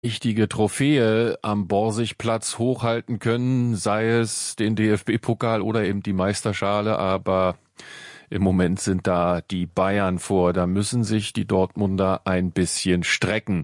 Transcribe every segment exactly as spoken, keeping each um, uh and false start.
wichtige Trophäe am Borsigplatz hochhalten können, sei es den D F B-Pokal oder eben die Meisterschale, aber im Moment sind da die Bayern vor. Da müssen sich die Dortmunder ein bisschen strecken.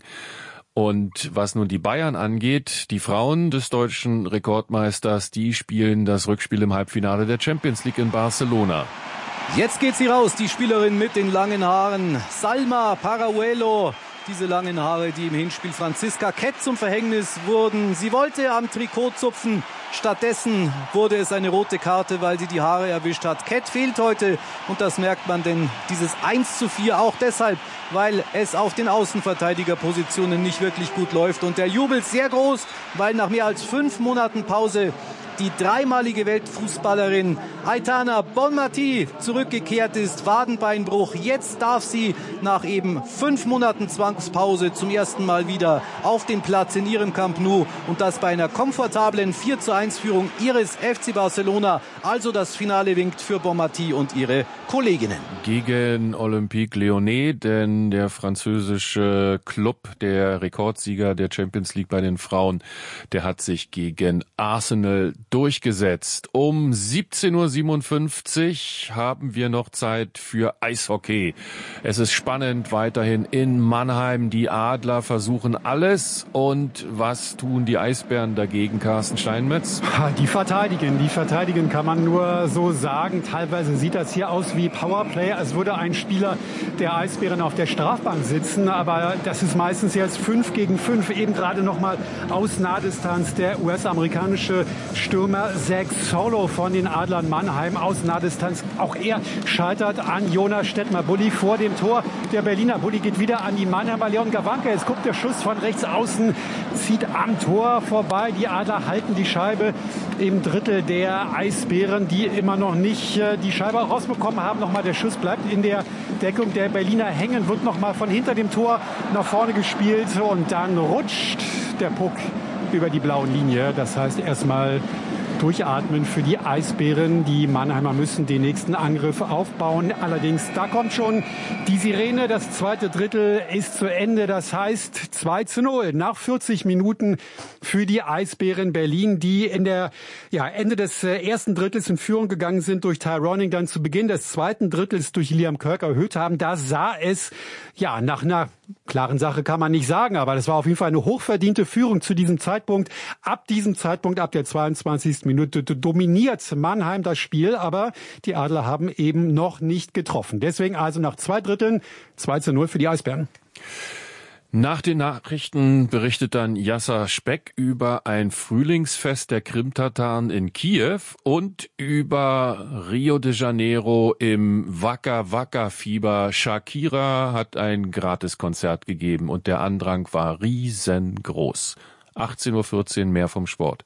Und was nun die Bayern angeht, die Frauen des deutschen Rekordmeisters, die spielen das Rückspiel im Halbfinale der Champions League in Barcelona. Jetzt geht sie raus, die Spielerin mit den langen Haaren, Salma Parahuelo. Diese langen Haare, die im Hinspiel Franziska Kett zum Verhängnis wurden. Sie wollte am Trikot zupfen. Stattdessen wurde es eine rote Karte, weil sie die Haare erwischt hat. Kett fehlt heute und das merkt man, denn dieses eins zu vier auch deshalb, weil es auf den Außenverteidigerpositionen nicht wirklich gut läuft. Und der Jubel ist sehr groß, weil nach mehr als fünf Monaten Pause die dreimalige Weltfußballerin Aitana Bonmatí zurückgekehrt ist. Wadenbeinbruch. Jetzt darf sie nach eben fünf Monaten Zwangspause zum ersten Mal wieder auf den Platz in ihrem Camp Nou. Und das bei einer komfortablen vier zu eins Führung ihres F C Barcelona. Also das Finale winkt für Bonmatí und ihre Kolleginnen. Gegen Olympique Lyonnais, denn der französische Club, der Rekordsieger der Champions League bei den Frauen, der hat sich gegen Arsenal durchgesetzt. Um siebzehn Uhr siebenundfünfzig haben wir noch Zeit für Eishockey. Es ist spannend weiterhin in Mannheim. Die Adler versuchen alles. Und was tun die Eisbären dagegen, Carsten Steinmetz? Die verteidigen. Die verteidigen kann man nur so sagen. Teilweise sieht das hier aus wie Powerplay, als würde ein Spieler der Eisbären auf der Strafbank sitzen. Aber das ist meistens jetzt fünf gegen fünf. Eben gerade noch mal aus Nahdistanz der U S-amerikanische Stürmer Zach Solo von den Adlern Mannheim aus Nahdistanz. Auch er scheitert an Jonas Stettmer-Bulli vor dem Tor. Der Berliner Bulli geht wieder an die Mannheimer Leon Gawanke. Es guckt der Schuss von rechts außen, zieht am Tor vorbei. Die Adler halten die Scheibe im Drittel der Eisbären, die immer noch nicht die Scheibe rausbekommen haben. Nochmal der Schuss bleibt in der Deckung der Berliner hängen, wird nochmal von hinter dem Tor nach vorne gespielt und dann rutscht der Puck über die blaue Linie. Das heißt erstmal durchatmen für die Eisbären. Die Mannheimer müssen den nächsten Angriff aufbauen. Allerdings, da kommt schon die Sirene. Das zweite Drittel ist zu Ende. Das heißt zwei zu null nach vierzig Minuten für die Eisbären Berlin, die in der ja, Ende des ersten Drittels in Führung gegangen sind durch Ty Ronning, dann zu Beginn des zweiten Drittels durch Liam Kirk erhöht haben. Da sah es ja nach einer klaren Sache kann man nicht sagen, aber das war auf jeden Fall eine hochverdiente Führung zu diesem Zeitpunkt. Ab diesem Zeitpunkt, ab der zweiundzwanzigsten Minute, dominiert Mannheim das Spiel, aber die Adler haben eben noch nicht getroffen. Deswegen also nach zwei Dritteln zwei zu null für die Eisbären. Nach den Nachrichten berichtet dann Jasser Speck über ein Frühlingsfest der Krimtataren in Kiew und über Rio de Janeiro im Waka Waka Fieber. Shakira hat ein Gratiskonzert gegeben und der Andrang war riesengroß. achtzehn Uhr vierzehn, mehr vom Sport.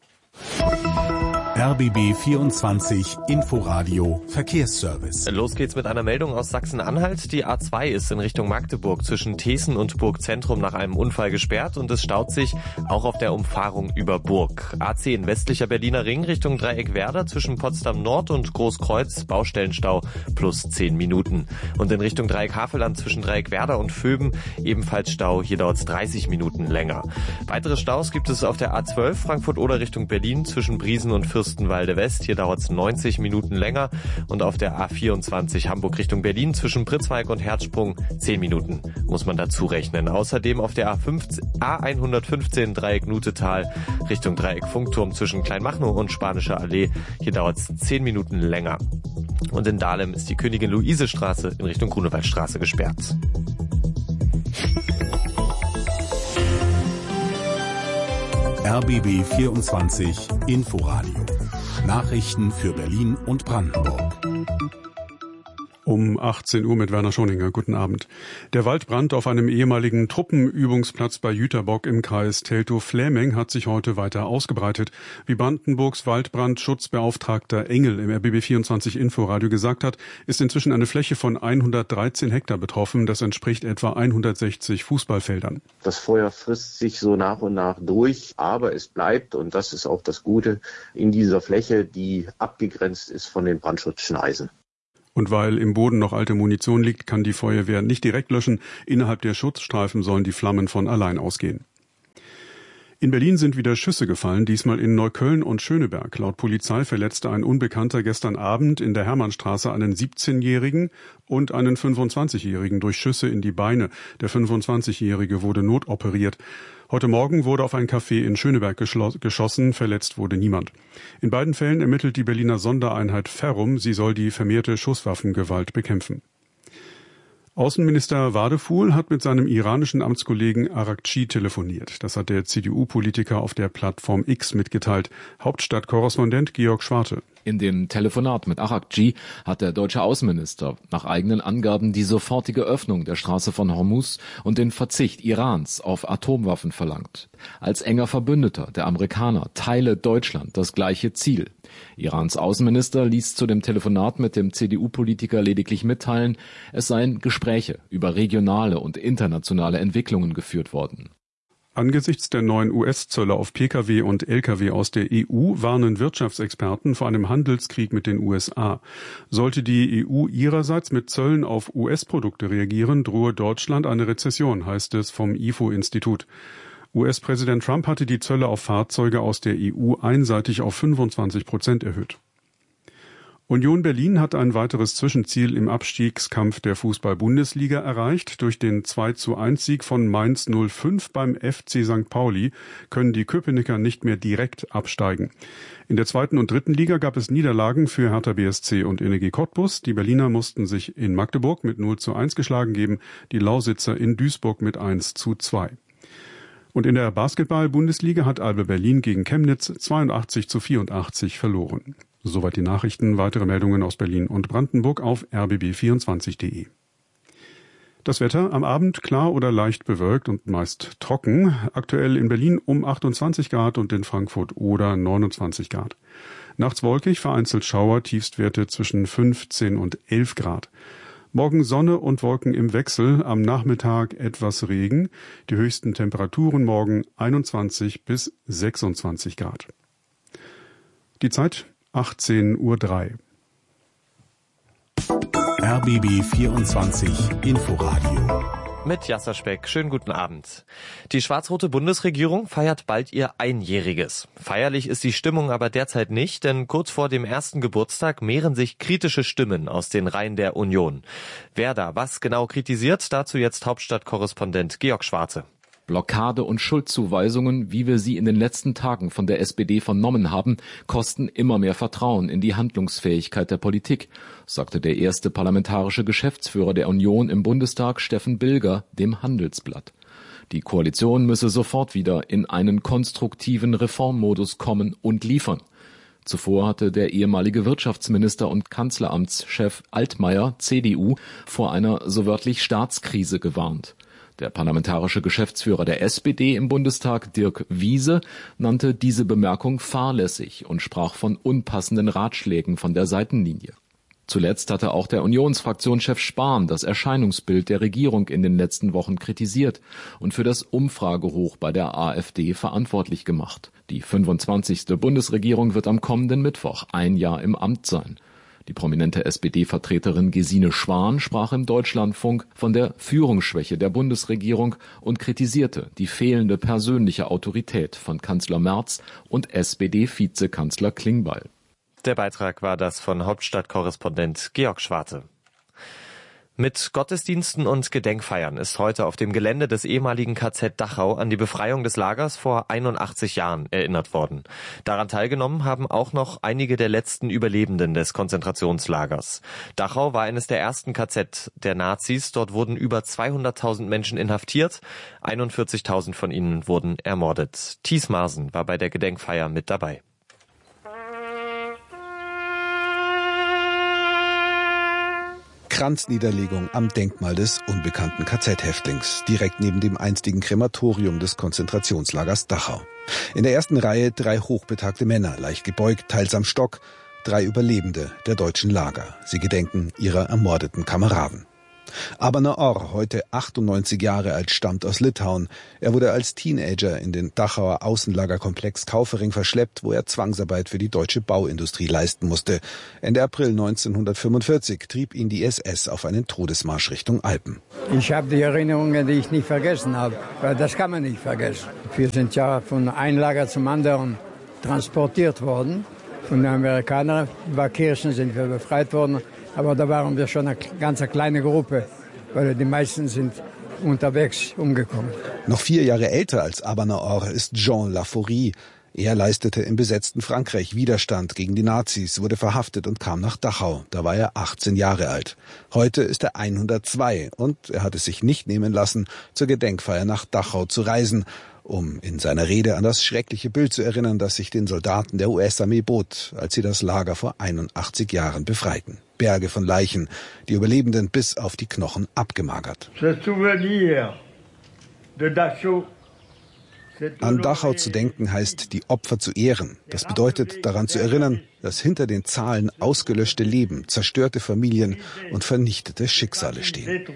R B B vierundzwanzig Inforadio Verkehrsservice. Los geht's mit einer Meldung aus Sachsen-Anhalt. Die A zwei ist in Richtung Magdeburg zwischen Thesen und Burgzentrum nach einem Unfall gesperrt und es staut sich auch auf der Umfahrung über Burg. A zehn westlicher Berliner Ring Richtung Dreieckwerder zwischen Potsdam Nord und Großkreuz Baustellenstau plus zehn Minuten. Und in Richtung Dreieck Havelland zwischen Dreieckwerder und Vöben ebenfalls Stau. Hier dauert's dreißig Minuten länger. Weitere Staus gibt es auf der A zwölf Frankfurt-Oder Richtung Berlin zwischen Briesen und Fürstenwalde West. Hier dauert es neunzig Minuten länger. Und auf der A vierundzwanzig Hamburg Richtung Berlin zwischen Pritzwalk und Herzsprung zehn Minuten muss man dazu rechnen. Außerdem auf der A hundertfünfzehn Dreieck Nutetal Richtung Dreieck Funkturm zwischen Kleinmachnow und Spanische Allee. Hier dauert es zehn Minuten länger. Und in Dahlem ist die Königin-Luise-Straße in Richtung Grunewaldstraße gesperrt. R B B vierundzwanzig Inforadio. Nachrichten für Berlin und Brandenburg. Um achtzehn Uhr mit Werner Schoninger. Guten Abend. Der Waldbrand auf einem ehemaligen Truppenübungsplatz bei Jüterbock im Kreis Teltow-Fläming hat sich heute weiter ausgebreitet. Wie Brandenburgs Waldbrandschutzbeauftragter Engel im R B B vierundzwanzig Inforadio gesagt hat, ist inzwischen eine Fläche von hundertdreizehn Hektar betroffen. Das entspricht etwa hundertsechzig Fußballfeldern. Das Feuer frisst sich so nach und nach durch, aber es bleibt, und das ist auch das Gute, in dieser Fläche, die abgegrenzt ist von den Brandschutzschneisen. Und weil im Boden noch alte Munition liegt, kann die Feuerwehr nicht direkt löschen. Innerhalb der Schutzstreifen sollen die Flammen von allein ausgehen. In Berlin sind wieder Schüsse gefallen, diesmal in Neukölln und Schöneberg. Laut Polizei verletzte ein Unbekannter gestern Abend in der Hermannstraße einen siebzehnjährigen und einen fünfundzwanzigjährigen durch Schüsse in die Beine. Der fünfundzwanzigjährige wurde notoperiert. Heute Morgen wurde auf ein Café in Schöneberg geschossen, verletzt wurde niemand. In beiden Fällen ermittelt die Berliner Sondereinheit Ferrum, sie soll die vermehrte Schusswaffengewalt bekämpfen. Außenminister Wadefuhl hat mit seinem iranischen Amtskollegen Araghchi telefoniert. Das hat der C D U-Politiker auf der Plattform X mitgeteilt. Hauptstadtkorrespondent Georg Schwarte. In dem Telefonat mit Araghchi hat der deutsche Außenminister nach eigenen Angaben die sofortige Öffnung der Straße von Hormuz und den Verzicht Irans auf Atomwaffen verlangt. Als enger Verbündeter der Amerikaner teile Deutschland das gleiche Ziel. Irans Außenminister ließ zu dem Telefonat mit dem C D U-Politiker lediglich mitteilen, es seien Gespräche über regionale und internationale Entwicklungen geführt worden. Angesichts der neuen U S-Zölle auf Pkw und Lkw aus der E U warnen Wirtschaftsexperten vor einem Handelskrieg mit den U S A. Sollte die E U ihrerseits mit Zöllen auf U S-Produkte reagieren, drohe Deutschland eine Rezession, heißt es vom I F O-Institut. U S-Präsident Trump hatte die Zölle auf Fahrzeuge aus der E U einseitig auf fünfundzwanzig Prozent erhöht. Union Berlin hat ein weiteres Zwischenziel im Abstiegskampf der Fußball-Bundesliga erreicht. Durch den zwei zu eins Sieg von Mainz null fünf beim F C Sankt Pauli können die Köpenicker nicht mehr direkt absteigen. In der zweiten und dritten Liga gab es Niederlagen für Hertha B S C und Energie Cottbus. Die Berliner mussten sich in Magdeburg mit null zu eins geschlagen geben, die Lausitzer in Duisburg mit eins zu zwei. Und in der Basketball-Bundesliga hat Alba Berlin gegen Chemnitz zweiundachtzig zu vierundachtzig verloren. Soweit die Nachrichten. Weitere Meldungen aus Berlin und Brandenburg auf r b b vierundzwanzig punkt d e. Das Wetter am Abend klar oder leicht bewölkt und meist trocken. Aktuell in Berlin um achtundzwanzig Grad und in Frankfurt oder neunundzwanzig Grad. Nachts wolkig, vereinzelt Schauer, Tiefstwerte zwischen fünfzehn und elf Grad. Morgen Sonne und Wolken im Wechsel, am Nachmittag etwas Regen. Die höchsten Temperaturen morgen einundzwanzig bis sechsundzwanzig Grad. Die Zeit achtzehn Uhr drei. R B B vierundzwanzig Inforadio. Mit Jasser Speck. Schönen guten Abend. Die schwarz-rote Bundesregierung feiert bald ihr Einjähriges. Feierlich ist die Stimmung aber derzeit nicht, denn kurz vor dem ersten Geburtstag mehren sich kritische Stimmen aus den Reihen der Union. Wer da was genau kritisiert, dazu jetzt Hauptstadtkorrespondent Georg Schwarte. Blockade und Schuldzuweisungen, wie wir sie in den letzten Tagen von der S P D vernommen haben, kosten immer mehr Vertrauen in die Handlungsfähigkeit der Politik, sagte der erste parlamentarische Geschäftsführer der Union im Bundestag, Steffen Bilger, dem Handelsblatt. Die Koalition müsse sofort wieder in einen konstruktiven Reformmodus kommen und liefern. Zuvor hatte der ehemalige Wirtschaftsminister und Kanzleramtschef Altmaier, C D U, vor einer so wörtlich Staatskrise gewarnt. Der parlamentarische Geschäftsführer der S P D im Bundestag, Dirk Wiese, nannte diese Bemerkung fahrlässig und sprach von unpassenden Ratschlägen von der Seitenlinie. Zuletzt hatte auch der Unionsfraktionschef Spahn das Erscheinungsbild der Regierung in den letzten Wochen kritisiert und für das Umfragehoch bei der AfD verantwortlich gemacht. Die fünfundzwanzigste Bundesregierung wird am kommenden Mittwoch ein Jahr im Amt sein. Die prominente S P D-Vertreterin Gesine Schwan sprach im Deutschlandfunk von der Führungsschwäche der Bundesregierung und kritisierte die fehlende persönliche Autorität von Kanzler Merz und S P D-Vizekanzler Klingbeil. Der Beitrag war das von Hauptstadtkorrespondent Georg Schwarte. Mit Gottesdiensten und Gedenkfeiern ist heute auf dem Gelände des ehemaligen K Z Dachau an die Befreiung des Lagers vor einundachtzig Jahren erinnert worden. Daran teilgenommen haben auch noch einige der letzten Überlebenden des Konzentrationslagers. Dachau war eines der ersten K Z der Nazis. Dort wurden über zweihunderttausend Menschen inhaftiert. einundvierzigtausend von ihnen wurden ermordet. Thies Marsen war bei der Gedenkfeier mit dabei. Kranzniederlegung am Denkmal des unbekannten K Z-Häftlings, direkt neben dem einstigen Krematorium des Konzentrationslagers Dachau. In der ersten Reihe drei hochbetagte Männer, leicht gebeugt, teils am Stock, drei Überlebende der deutschen Lager. Sie gedenken ihrer ermordeten Kameraden. Abaner Orr, heute achtundneunzig Jahre alt, stammt aus Litauen. Er wurde als Teenager in den Dachauer Außenlagerkomplex Kaufering verschleppt, wo er Zwangsarbeit für die deutsche Bauindustrie leisten musste. Ende April neunzehnhundertfünfundvierzig trieb ihn die S S auf einen Todesmarsch Richtung Alpen. Ich habe die Erinnerungen, die ich nicht vergessen habe, weil das kann man nicht vergessen. Wir sind ja von einem Lager zum anderen transportiert worden. Von den Amerikanern, über Kirchen sind wir befreit worden. Aber da waren wir schon eine ganz kleine Gruppe, weil die meisten sind unterwegs umgekommen. Noch vier Jahre älter als Abaner Orr ist Jean Laforie. Er leistete im besetzten Frankreich Widerstand gegen die Nazis, wurde verhaftet und kam nach Dachau. Da war er achtzehn Jahre alt. Heute ist er hundertzwei und er hat es sich nicht nehmen lassen, zur Gedenkfeier nach Dachau zu reisen, um in seiner Rede an das schreckliche Bild zu erinnern, das sich den Soldaten der U S-Armee bot, als sie das Lager vor einundachtzig Jahren befreiten. Berge von Leichen, die Überlebenden bis auf die Knochen abgemagert. An Dachau zu denken heißt, die Opfer zu ehren. Das bedeutet, daran zu erinnern, dass hinter den Zahlen ausgelöschte Leben, zerstörte Familien und vernichtete Schicksale stehen.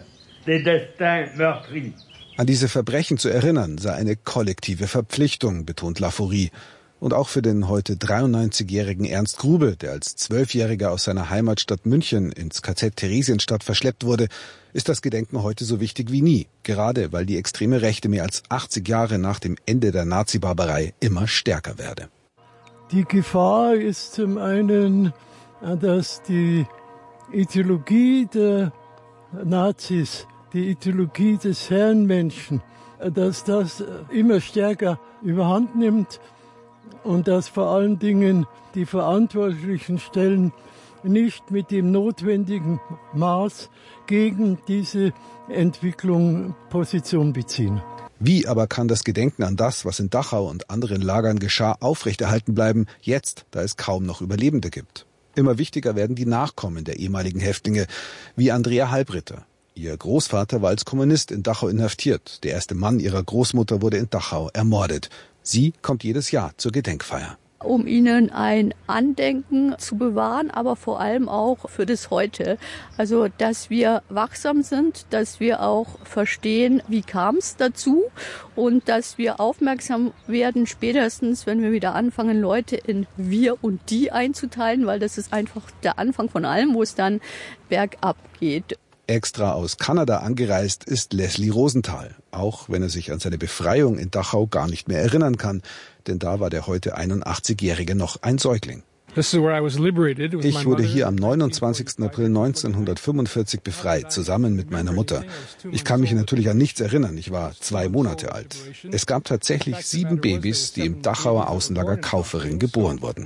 An diese Verbrechen zu erinnern, sei eine kollektive Verpflichtung, betont Laforie. Und auch für den heute dreiundneunzigjährigen Ernst Grube, der als Zwölfjähriger aus seiner Heimatstadt München ins K Z Theresienstadt verschleppt wurde, ist das Gedenken heute so wichtig wie nie. Gerade weil die extreme Rechte mehr als achtzig Jahre nach dem Ende der Nazi-Barbarei immer stärker werde. Die Gefahr ist zum einen, dass die Ideologie der Nazis, die Ideologie des Herrenmenschen, dass das immer stärker überhand nimmt. Und dass vor allen Dingen die verantwortlichen Stellen nicht mit dem notwendigen Maß gegen diese Entwicklung Position beziehen. Wie aber kann das Gedenken an das, was in Dachau und anderen Lagern geschah, aufrechterhalten bleiben, jetzt, da es kaum noch Überlebende gibt? Immer wichtiger werden die Nachkommen der ehemaligen Häftlinge, wie Andrea Halbritter. Ihr Großvater war als Kommunist in Dachau inhaftiert. Der erste Mann ihrer Großmutter wurde in Dachau ermordet. Sie kommt jedes Jahr zur Gedenkfeier. Um ihnen ein Andenken zu bewahren, aber vor allem auch für das Heute. Also, dass wir wachsam sind, dass wir auch verstehen, wie kam es dazu und dass wir aufmerksam werden, spätestens, wenn wir wieder anfangen, Leute in wir und die einzuteilen, weil das ist einfach der Anfang von allem, wo es dann bergab geht. Extra aus Kanada angereist ist Leslie Rosenthal, auch wenn er sich an seine Befreiung in Dachau gar nicht mehr erinnern kann, denn da war der heute einundachtzigjährige noch ein Säugling. Ich wurde hier am neunundzwanzigsten April neunzehnhundertfünfundvierzig befreit, zusammen mit meiner Mutter. Ich kann mich natürlich an nichts erinnern, ich war zwei Monate alt. Es gab tatsächlich sieben Babys, die im Dachauer Außenlager Kaufering geboren wurden.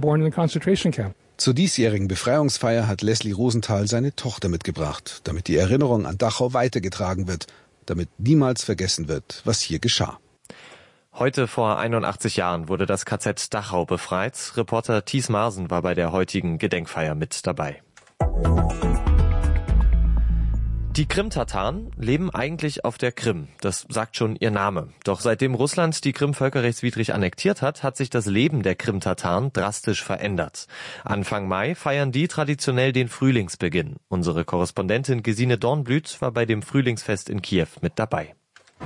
Zur diesjährigen Befreiungsfeier hat Leslie Rosenthal seine Tochter mitgebracht, damit die Erinnerung an Dachau weitergetragen wird, damit niemals vergessen wird, was hier geschah. Heute vor einundachtzig Jahren wurde das K Z Dachau befreit. Reporter Thies Marsen war bei der heutigen Gedenkfeier mit dabei. Die Krim-Tataren leben eigentlich auf der Krim, das sagt schon ihr Name. Doch seitdem Russland die Krim völkerrechtswidrig annektiert hat, hat sich das Leben der Krim-Tataren drastisch verändert. Anfang Mai feiern die traditionell den Frühlingsbeginn. Unsere Korrespondentin Gesine Dornblüt war bei dem Frühlingsfest in Kiew mit dabei.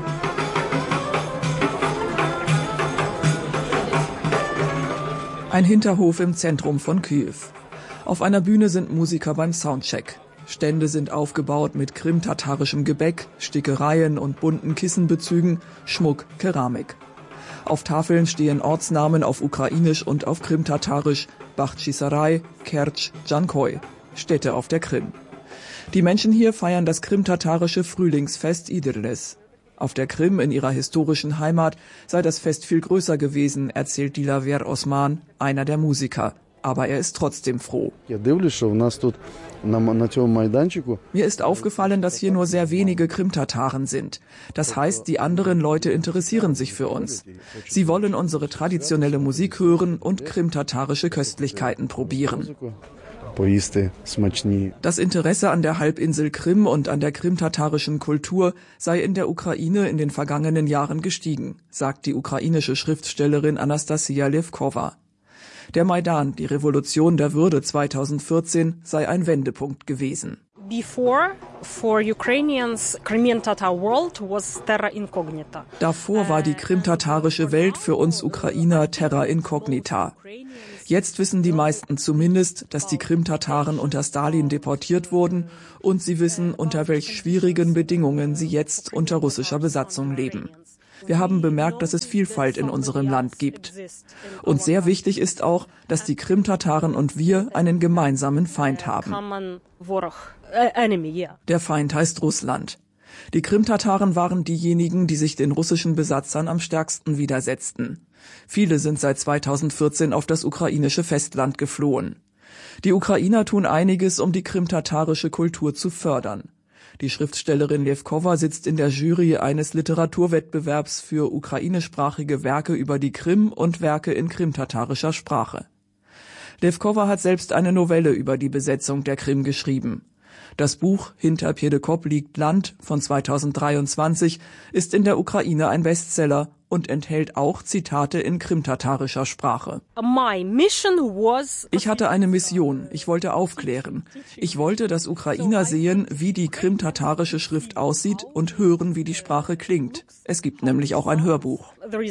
Ein Hinterhof im Zentrum von Kiew. Auf einer Bühne sind Musiker beim Soundcheck. Stände sind aufgebaut mit krimtatarischem Gebäck, Stickereien und bunten Kissenbezügen, Schmuck, Keramik. Auf Tafeln stehen Ortsnamen auf Ukrainisch und auf Krimtatarisch, Bachtschisarei, Kertsch, Dschankoy, Städte auf der Krim. Die Menschen hier feiern das krimtatarische Frühlingsfest Idirles. Auf der Krim, in ihrer historischen Heimat, sei das Fest viel größer gewesen, erzählt Dilaver Osman, einer der Musiker. Aber er ist trotzdem froh. Mir ist aufgefallen, dass hier nur sehr wenige Krimtataren sind. Das heißt, die anderen Leute interessieren sich für uns. Sie wollen unsere traditionelle Musik hören und krimtatarische Köstlichkeiten probieren. Das Interesse an der Halbinsel Krim und an der krimtatarischen Kultur sei in der Ukraine in den vergangenen Jahren gestiegen, sagt die ukrainische Schriftstellerin Anastasia Levkova. Der Maidan, die Revolution der Würde zweitausendvierzehn, sei ein Wendepunkt gewesen. Before, for Ukrainians, Crimean Tatar world was terra incognita. Davor war die krimtatarische Welt für uns Ukrainer terra incognita. Jetzt wissen die meisten zumindest, dass die Krimtataren unter Stalin deportiert wurden und sie wissen, unter welch schwierigen Bedingungen sie jetzt unter russischer Besatzung leben. Wir haben bemerkt, dass es Vielfalt in unserem Land gibt. Und sehr wichtig ist auch, dass die Krimtataren und wir einen gemeinsamen Feind haben. Der Feind heißt Russland. Die Krimtataren waren diejenigen, die sich den russischen Besatzern am stärksten widersetzten. Viele sind seit zweitausendvierzehn auf das ukrainische Festland geflohen. Die Ukrainer tun einiges, um die krimtatarische Kultur zu fördern. Die Schriftstellerin Levkova sitzt in der Jury eines Literaturwettbewerbs für ukrainischsprachige Werke über die Krim und Werke in krimtatarischer Sprache. Levkova hat selbst eine Novelle über die Besetzung der Krim geschrieben. Das Buch Hinter Pjedekop liegt Land von zweitausenddreiundzwanzig ist in der Ukraine ein Bestseller und enthält auch Zitate in krimtatarischer Sprache. Ich hatte eine Mission. Ich wollte aufklären. Ich wollte, dass Ukrainer sehen, wie die krimtatarische Schrift aussieht und hören, wie die Sprache klingt. Es gibt nämlich auch ein Hörbuch.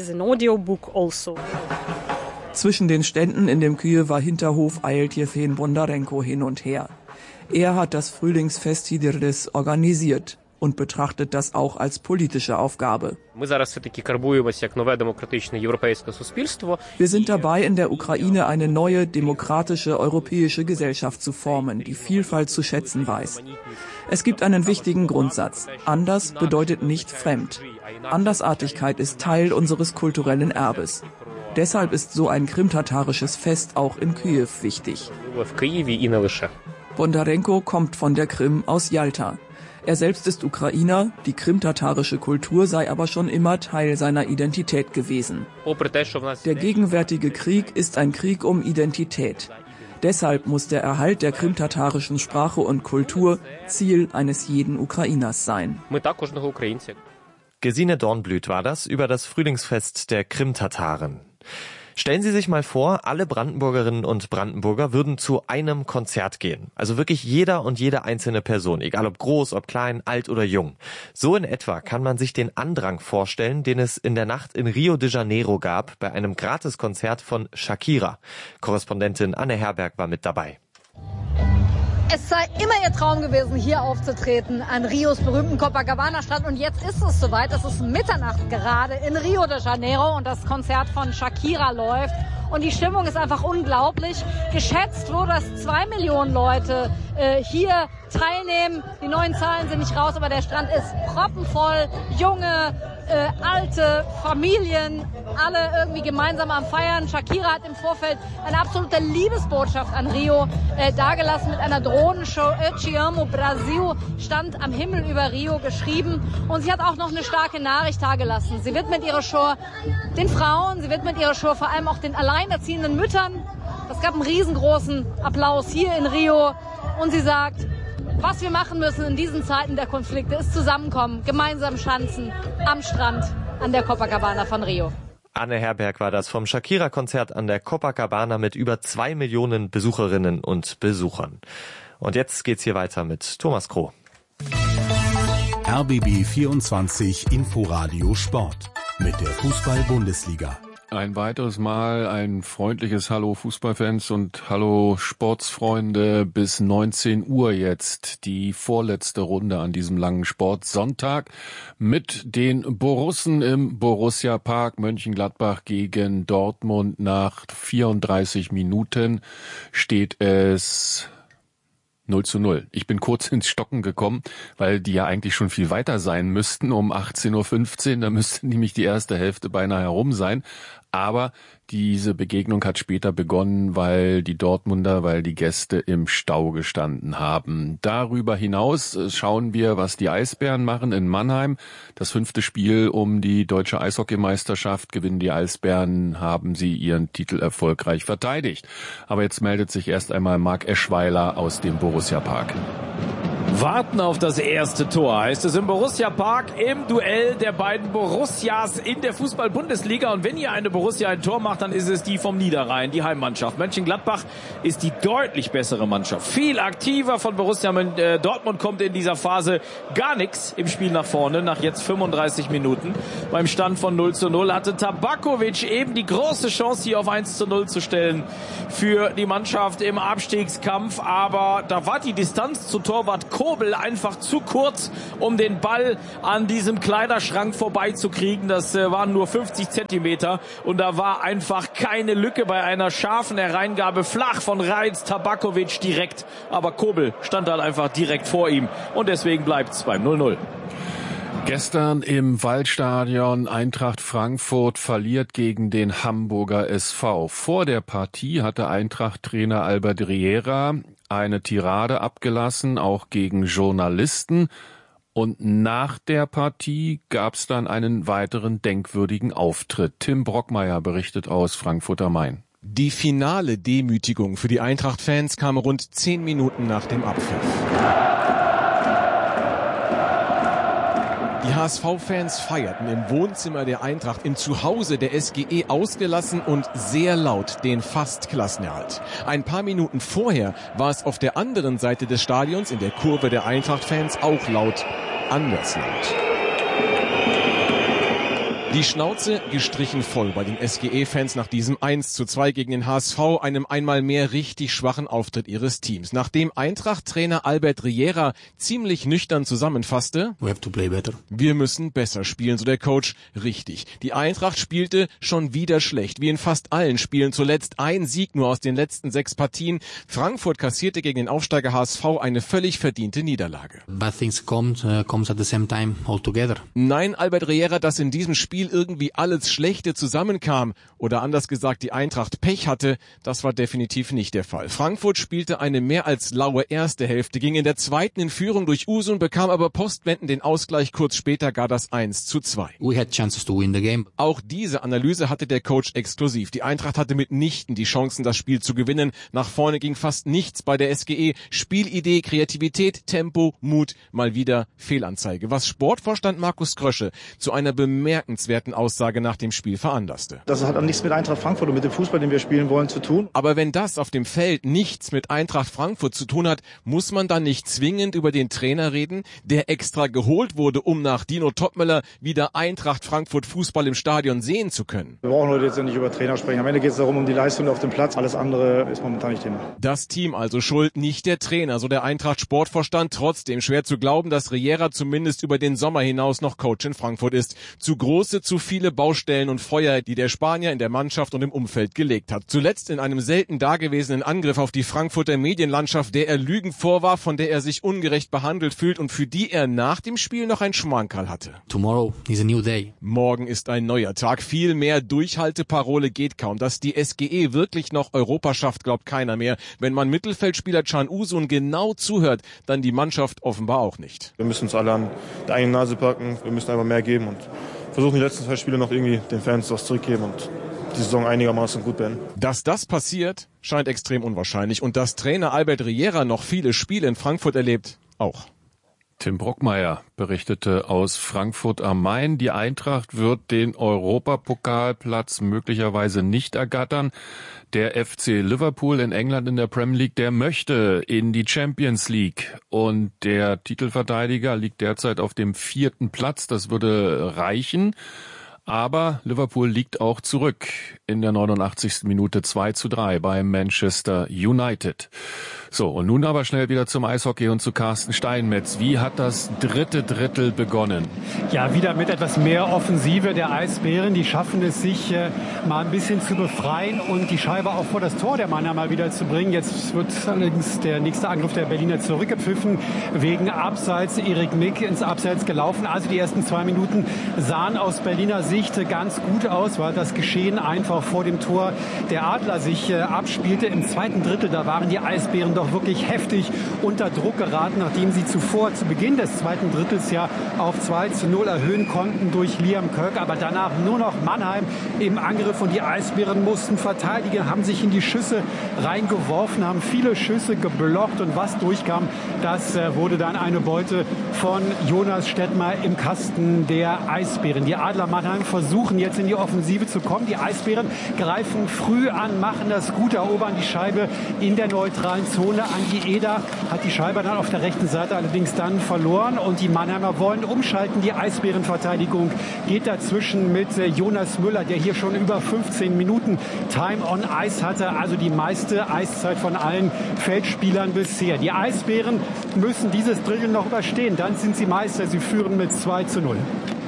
Zwischen den Ständen in dem Kiewer Hinterhof eilt Jewgen Bondarenko hin und her. Er hat das Frühlingsfest Hidirdes organisiert und betrachtet das auch als politische Aufgabe. Wir sind dabei, in der Ukraine eine neue, demokratische, europäische Gesellschaft zu formen, die Vielfalt zu schätzen weiß. Es gibt einen wichtigen Grundsatz. Anders bedeutet nicht fremd. Andersartigkeit ist Teil unseres kulturellen Erbes. Deshalb ist so ein krimtatarisches Fest auch in Kiew wichtig. Bondarenko kommt von der Krim aus Jalta. Er selbst ist Ukrainer, die krimtatarische Kultur sei aber schon immer Teil seiner Identität gewesen. Der gegenwärtige Krieg ist ein Krieg um Identität. Deshalb muss der Erhalt der krimtatarischen Sprache und Kultur Ziel eines jeden Ukrainers sein. Gesine Dornblüt war das über das Frühlingsfest der Krimtataren. Stellen Sie sich mal vor, alle Brandenburgerinnen und Brandenburger würden zu einem Konzert gehen. Also wirklich jeder und jede einzelne Person, egal ob groß, ob klein, alt oder jung. So in etwa kann man sich den Andrang vorstellen, den es in der Nacht in Rio de Janeiro gab, bei einem Gratiskonzert von Shakira. Korrespondentin Anne Herberg war mit dabei. Es sei immer ihr Traum gewesen, hier aufzutreten, an Rios berühmten Copacabana-Strand. Und jetzt ist es soweit. Es ist Mitternacht gerade in Rio de Janeiro und das Konzert von Shakira läuft. Und die Stimmung ist einfach unglaublich. Geschätzt wurde, dass zwei Millionen Leute äh, hier teilnehmen. Die neuen Zahlen sind nicht raus, aber der Strand ist proppenvoll. Junge, äh, alte, Familien, alle irgendwie gemeinsam am Feiern. Shakira hat im Vorfeld eine absolute Liebesbotschaft an Rio äh, dargelassen mit einer Drohnenshow. Eu te amo, Brasil stand am Himmel über Rio geschrieben. Und sie hat auch noch eine starke Nachricht dargelassen. Sie widmet ihre Show den Frauen, sie widmet ihre Show vor allem auch den alleinerziehenden Müttern. Es gab einen riesengroßen Applaus hier in Rio. Und sie sagt, was wir machen müssen in diesen Zeiten der Konflikte, ist zusammenkommen, gemeinsam schanzen am Strand an der Copacabana von Rio. Anne Herberg war das vom Shakira-Konzert an der Copacabana mit über zwei Millionen Besucherinnen und Besuchern. Und jetzt geht's hier weiter mit Thomas Kroh. R B B vierundzwanzig Inforadio Sport mit der Fußball-Bundesliga. Ein weiteres Mal ein freundliches Hallo Fußballfans und Hallo Sportsfreunde. Bis neunzehn Uhr jetzt die vorletzte Runde an diesem langen Sportsonntag mit den Borussen im Borussia Park. Mönchengladbach gegen Dortmund. Nach vierunddreißig Minuten steht es null zu null. Ich bin kurz ins Stocken gekommen, weil die ja eigentlich schon viel weiter sein müssten um achtzehn Uhr fünfzehn. Da müsste nämlich die erste Hälfte beinahe herum sein. Aber diese Begegnung hat später begonnen, weil die Dortmunder, weil die Gäste im Stau gestanden haben. Darüber hinaus schauen wir, was die Eisbären machen in Mannheim. Das fünfte Spiel um die deutsche Eishockeymeisterschaft. Gewinnen die Eisbären, haben sie ihren Titel erfolgreich verteidigt. Aber jetzt meldet sich erst einmal Marc Eschweiler aus dem Borussia Park. Warten auf das erste Tor, heißt es im Borussia Park, im Duell der beiden Borussias in der Fußball-Bundesliga. Und wenn hier eine Borussia ein Tor macht, dann ist es die vom Niederrhein, die Heimmannschaft. Mönchengladbach ist die deutlich bessere Mannschaft. Viel aktiver von Borussia Dortmund kommt in dieser Phase gar nichts im Spiel nach vorne, nach jetzt fünfunddreißig Minuten. Beim Stand von null zu null hatte Tabakovic eben die große Chance, hier auf eins zu null zu stellen für die Mannschaft im Abstiegskampf. Aber da war die Distanz zu Torwart Kobel einfach zu kurz, um den Ball an diesem Kleiderschrank vorbeizukriegen. Das äh, waren nur fünfzig Zentimeter und da war einfach keine Lücke bei einer scharfen Hereingabe flach von Reiz Tabakovic direkt. Aber Kobel stand dann einfach direkt vor ihm und deswegen bleibt es beim null null. Gestern im Waldstadion Eintracht Frankfurt verliert gegen den Hamburger S V. Vor der Partie hatte Eintracht-Trainer Albert Riera eine Tirade abgelassen, auch gegen Journalisten. Und nach der Partie gab es dann einen weiteren denkwürdigen Auftritt. Tim Brockmeier berichtet aus Frankfurt am Main. Die finale Demütigung für die Eintracht-Fans kam rund zehn Minuten nach dem Abpfiff. Die H S V-Fans feierten im Wohnzimmer der Eintracht im Zuhause der S G E ausgelassen und sehr laut den Fast-Klassenerhalt. Ein paar Minuten vorher war es auf der anderen Seite des Stadions in der Kurve der Eintracht-Fans auch laut, anders laut. Die Schnauze gestrichen voll bei den S G E-Fans nach diesem eins zu zwei gegen den H S V, einem einmal mehr richtig schwachen Auftritt ihres Teams. Nachdem Eintracht-Trainer Albert Riera ziemlich nüchtern zusammenfasste: We have to play better. Wir müssen besser spielen, so der Coach. Richtig. Die Eintracht spielte schon wieder schlecht, wie in fast allen Spielen zuletzt. Ein Sieg nur aus den letzten sechs Partien. Frankfurt kassierte gegen den Aufsteiger H S V eine völlig verdiente Niederlage. Bad things come, uh, comes at the same time all together. Nein, Albert Riera, dass in diesem Spiel irgendwie alles Schlechte zusammenkam oder anders gesagt die Eintracht Pech hatte, das war definitiv nicht der Fall. Frankfurt spielte eine mehr als laue erste Hälfte, ging in der zweiten in Führung durch Usun, bekam aber postwendend den Ausgleich, kurz später gar das eins zu zwei. We had chances to win the game. Auch diese Analyse hatte der Coach exklusiv. Die Eintracht hatte mitnichten die Chancen, das Spiel zu gewinnen. Nach vorne ging fast nichts bei der S G E. Spielidee, Kreativität, Tempo, Mut, mal wieder Fehlanzeige. Was Sportvorstand Markus Krösche zu einer bemerkenswerten Aussage nach dem Spiel veranlasste. Das hat nichts mit Eintracht Frankfurt und mit dem Fußball, den wir spielen wollen, zu tun. Aber wenn das auf dem Feld nichts mit Eintracht Frankfurt zu tun hat, muss man dann nicht zwingend über den Trainer reden, der extra geholt wurde, um nach Dino Topmöller wieder Eintracht Frankfurt Fußball im Stadion sehen zu können. Wir brauchen heute jetzt nicht über Trainer sprechen. Am Ende geht es darum, um die Leistung auf dem Platz. Alles andere ist momentan nicht Thema. Das Team also schuld, nicht der Trainer, so der Eintracht Sportvorstand. Trotzdem schwer zu glauben, dass Riera zumindest über den Sommer hinaus noch Coach in Frankfurt ist. Zu große, zu viele Baustellen und Feuer, die der Spanier in der Mannschaft und im Umfeld gelegt hat. Zuletzt in einem selten dagewesenen Angriff auf die Frankfurter Medienlandschaft, der er Lügen vorwarf, von der er sich ungerecht behandelt fühlt und für die er nach dem Spiel noch ein Schmankerl hatte. Tomorrow is a new day. Morgen ist ein neuer Tag. Viel mehr Durchhalteparole geht kaum. Dass die S G E wirklich noch Europa schafft, glaubt keiner mehr. Wenn man Mittelfeldspieler Can Usun genau zuhört, dann die Mannschaft offenbar auch nicht. Wir müssen uns alle an der eigenen Nase packen. Wir müssen einfach mehr geben und versuchen die letzten zwei Spiele noch irgendwie den Fans was zurückgeben und die Saison einigermaßen gut beenden. Dass das passiert, scheint extrem unwahrscheinlich. Und dass Trainer Albert Riera noch viele Spiele in Frankfurt erlebt, auch. Tim Brockmeier berichtete aus Frankfurt am Main. Die Eintracht wird den Europapokalplatz möglicherweise nicht ergattern. Der F C Liverpool in England in der Premier League, der möchte in die Champions League. Und der Titelverteidiger liegt derzeit auf dem vierten Platz. Das würde reichen. Aber Liverpool liegt auch zurück in der neunundachtzigsten Minute zwei zu drei bei Manchester United. So, und nun aber schnell wieder zum Eishockey und zu Carsten Steinmetz. Wie hat das dritte Drittel begonnen? Ja, wieder mit etwas mehr Offensive der Eisbären. Die schaffen es, sich äh, mal ein bisschen zu befreien und die Scheibe auch vor das Tor der Männer mal wieder zu bringen. Jetzt wird allerdings der nächste Angriff der Berliner zurückgepfiffen. Wegen Abseits, Erik Mick ins Abseits gelaufen. Also die ersten zwei Minuten sahen aus Berliner Sicht Sicht ganz gut aus, weil das Geschehen einfach vor dem Tor der Adler sich äh, abspielte. Im zweiten Drittel, da waren die Eisbären doch wirklich heftig unter Druck geraten, nachdem sie zuvor zu Beginn des zweiten Drittels ja auf zwei zu null erhöhen konnten durch Liam Kirk. Aber danach nur noch Mannheim im Angriff und die Eisbären mussten verteidigen, haben sich in die Schüsse reingeworfen, haben viele Schüsse geblockt und was durchkam, das äh, wurde dann eine Beute von Jonas Stettmar im Kasten der Eisbären. Die Adler Mannheim versuchen jetzt in die Offensive zu kommen. Die Eisbären greifen früh an, machen das gut, erobern die Scheibe in der neutralen Zone. Andi Eder hat die Scheibe dann auf der rechten Seite allerdings dann verloren und die Mannheimer wollen umschalten. Die Eisbärenverteidigung geht dazwischen mit äh, Jonas Müller, der hier schon über fünfzehn Minuten Time on Ice hatte, also die meiste Eiszeit von allen Feldspielern bisher. Die Eisbären müssen dieses Drittel noch überstehen, dann sind sie Meister. Sie führen mit zwei zu null.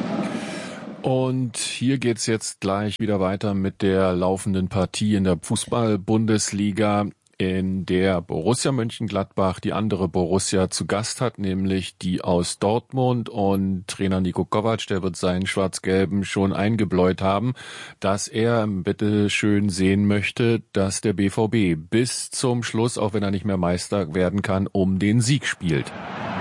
Und hier geht's jetzt gleich wieder weiter mit der laufenden Partie in der Fußball-Bundesliga, in der Borussia Mönchengladbach die andere Borussia zu Gast hat, nämlich die aus Dortmund. Und Trainer Niko Kovac, der wird seinen Schwarz-Gelben schon eingebläut haben, dass er bitte schön sehen möchte, dass der B V B bis zum Schluss, auch wenn er nicht mehr Meister werden kann, um den Sieg spielt.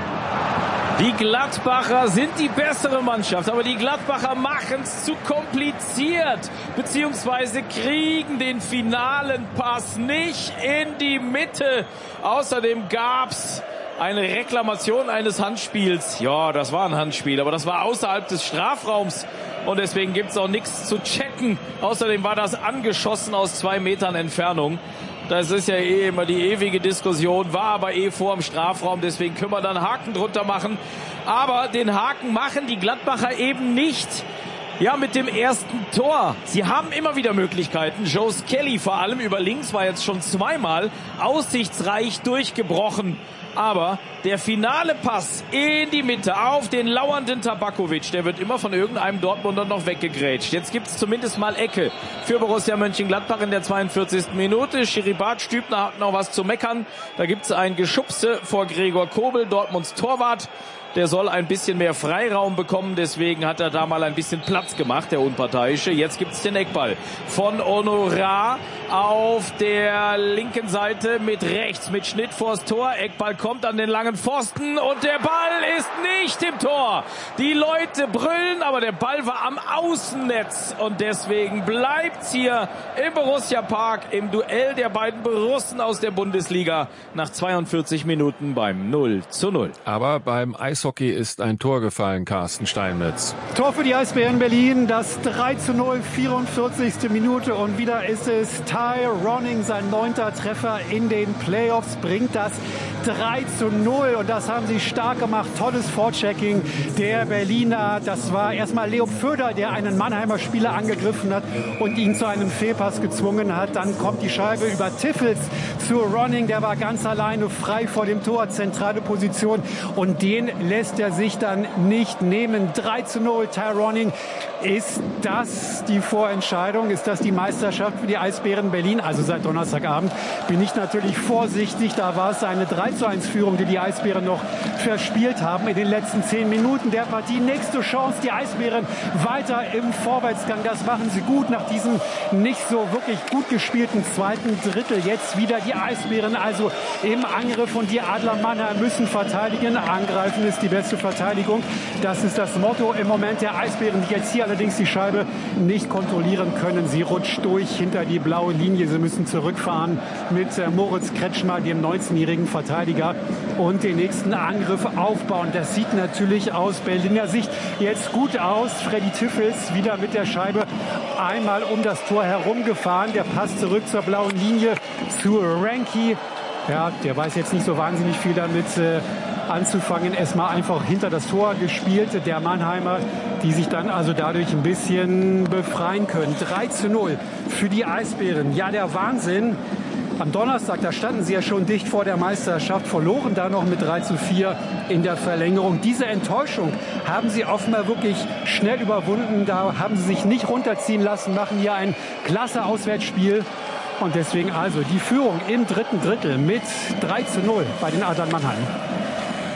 Die Gladbacher sind die bessere Mannschaft, aber die Gladbacher machen es zu kompliziert, beziehungsweise kriegen den finalen Pass nicht in die Mitte. Außerdem gab's eine Reklamation eines Handspiels. Ja, das war ein Handspiel, aber das war außerhalb des Strafraums und deswegen gibt's auch nichts zu checken. Außerdem war das angeschossen aus zwei Metern Entfernung. Das ist ja eh immer die ewige Diskussion, war aber eh vor dem Strafraum, deswegen können wir dann Haken drunter machen. Aber den Haken machen die Gladbacher eben nicht. Ja, mit dem ersten Tor. Sie haben immer wieder Möglichkeiten. Joe Skelly vor allem über links war jetzt schon zweimal aussichtsreich durchgebrochen. Aber der finale Pass in die Mitte auf den lauernden Tabakovic, der wird immer von irgendeinem Dortmunder noch weggegrätscht. Jetzt gibt es zumindest mal Ecke für Borussia Mönchengladbach in der zweiundvierzigsten Minute. Chiribart Stübner hat noch was zu meckern. Da gibt es ein Geschubse vor Gregor Kobel, Dortmunds Torwart. Der soll ein bisschen mehr Freiraum bekommen, deswegen hat er da mal ein bisschen Platz gemacht, der Unparteiische. Jetzt gibt's den Eckball von Honorar auf der linken Seite mit rechts, mit Schnitt vors Tor. Eckball kommt an den langen Pfosten und der Ball ist nicht im Tor. Die Leute brüllen, aber der Ball war am Außennetz und deswegen bleibt's hier im Borussia Park im Duell der beiden Borussen aus der Bundesliga nach zweiundvierzig Minuten beim null zu null. Aber beim Eishockey ist ein Tor gefallen, Carsten Steinmetz. Tor für die Eisbären Berlin, das drei zu null, vierundvierzigste Minute und wieder ist es Ty Ronning, sein neunter Treffer in den Playoffs, bringt das drei zu null und das haben sie stark gemacht. Tolles Vorchecking der Berliner. Das war erstmal Leo Pföder, der einen Mannheimer Spieler angegriffen hat und ihn zu einem Fehlpass gezwungen hat. Dann kommt die Scheibe über Tiffels zu Ronning, der war ganz alleine frei vor dem Tor, zentrale Position und den lässt er sich dann nicht nehmen. drei zu null, Ty Ronning. Ist das die Vorentscheidung? Ist das die Meisterschaft für die Eisbären Berlin? Also seit Donnerstagabend bin ich natürlich vorsichtig. Da war es eine drei zu eins Führung, die die Eisbären noch verspielt haben in den letzten zehn Minuten der Partie. Nächste Chance, die Eisbären weiter im Vorwärtsgang. Das machen sie gut nach diesem nicht so wirklich gut gespielten zweiten Drittel. Jetzt wieder die Eisbären also im Angriff und die Adler Mannheim müssen verteidigen. Angreifen ist die beste Verteidigung. Das ist das Motto im Moment der Eisbären, die jetzt hier allerdings die Scheibe nicht kontrollieren können. Sie rutscht durch hinter die blaue Linie. Sie müssen zurückfahren mit Moritz Kretschmer, dem neunzehnjährigen Verteidiger, und den nächsten Angriff aufbauen. Das sieht natürlich aus Berliner Sicht jetzt gut aus. Freddy Tiffels wieder mit der Scheibe einmal um das Tor herumgefahren. Der Pass zurück zur blauen Linie zu Ranky. Ja, der weiß jetzt nicht so wahnsinnig viel damit äh, anzufangen. Erstmal einfach hinter das Tor gespielt, der Mannheimer, die sich dann also dadurch ein bisschen befreien können. drei zu null für die Eisbären. Ja, der Wahnsinn. Am Donnerstag, da standen sie ja schon dicht vor der Meisterschaft, verloren da noch mit drei zu vier in der Verlängerung. Diese Enttäuschung haben sie offenbar wirklich schnell überwunden. Da haben sie sich nicht runterziehen lassen, machen hier ein klasse Auswärtsspiel. Und deswegen also die Führung im dritten Drittel mit drei zu null bei den Adlern Mannheim.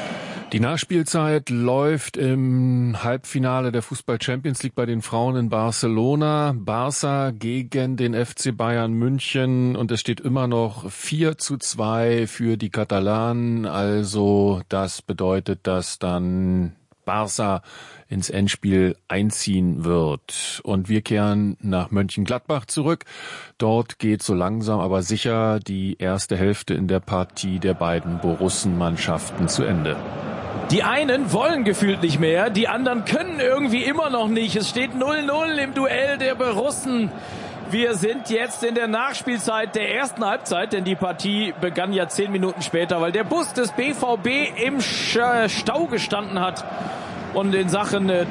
Die Nachspielzeit läuft im Halbfinale der Fußball-Champions League bei den Frauen in Barcelona. Barca gegen den F C Bayern München und es steht immer noch vier zu zwei für die Katalanen. Also das bedeutet, dass dann Barca ins Endspiel einziehen wird. Und wir kehren nach Mönchengladbach zurück. Dort geht so langsam aber sicher die erste Hälfte in der Partie der beiden Borussen-Mannschaften zu Ende. Die einen wollen gefühlt nicht mehr, die anderen können irgendwie immer noch nicht. Es steht null null im Duell der Borussen. Wir sind jetzt in der Nachspielzeit der ersten Halbzeit, denn die Partie begann ja zehn Minuten später, weil der Bus des B V B im Stau gestanden hat. Und in Sachen äh,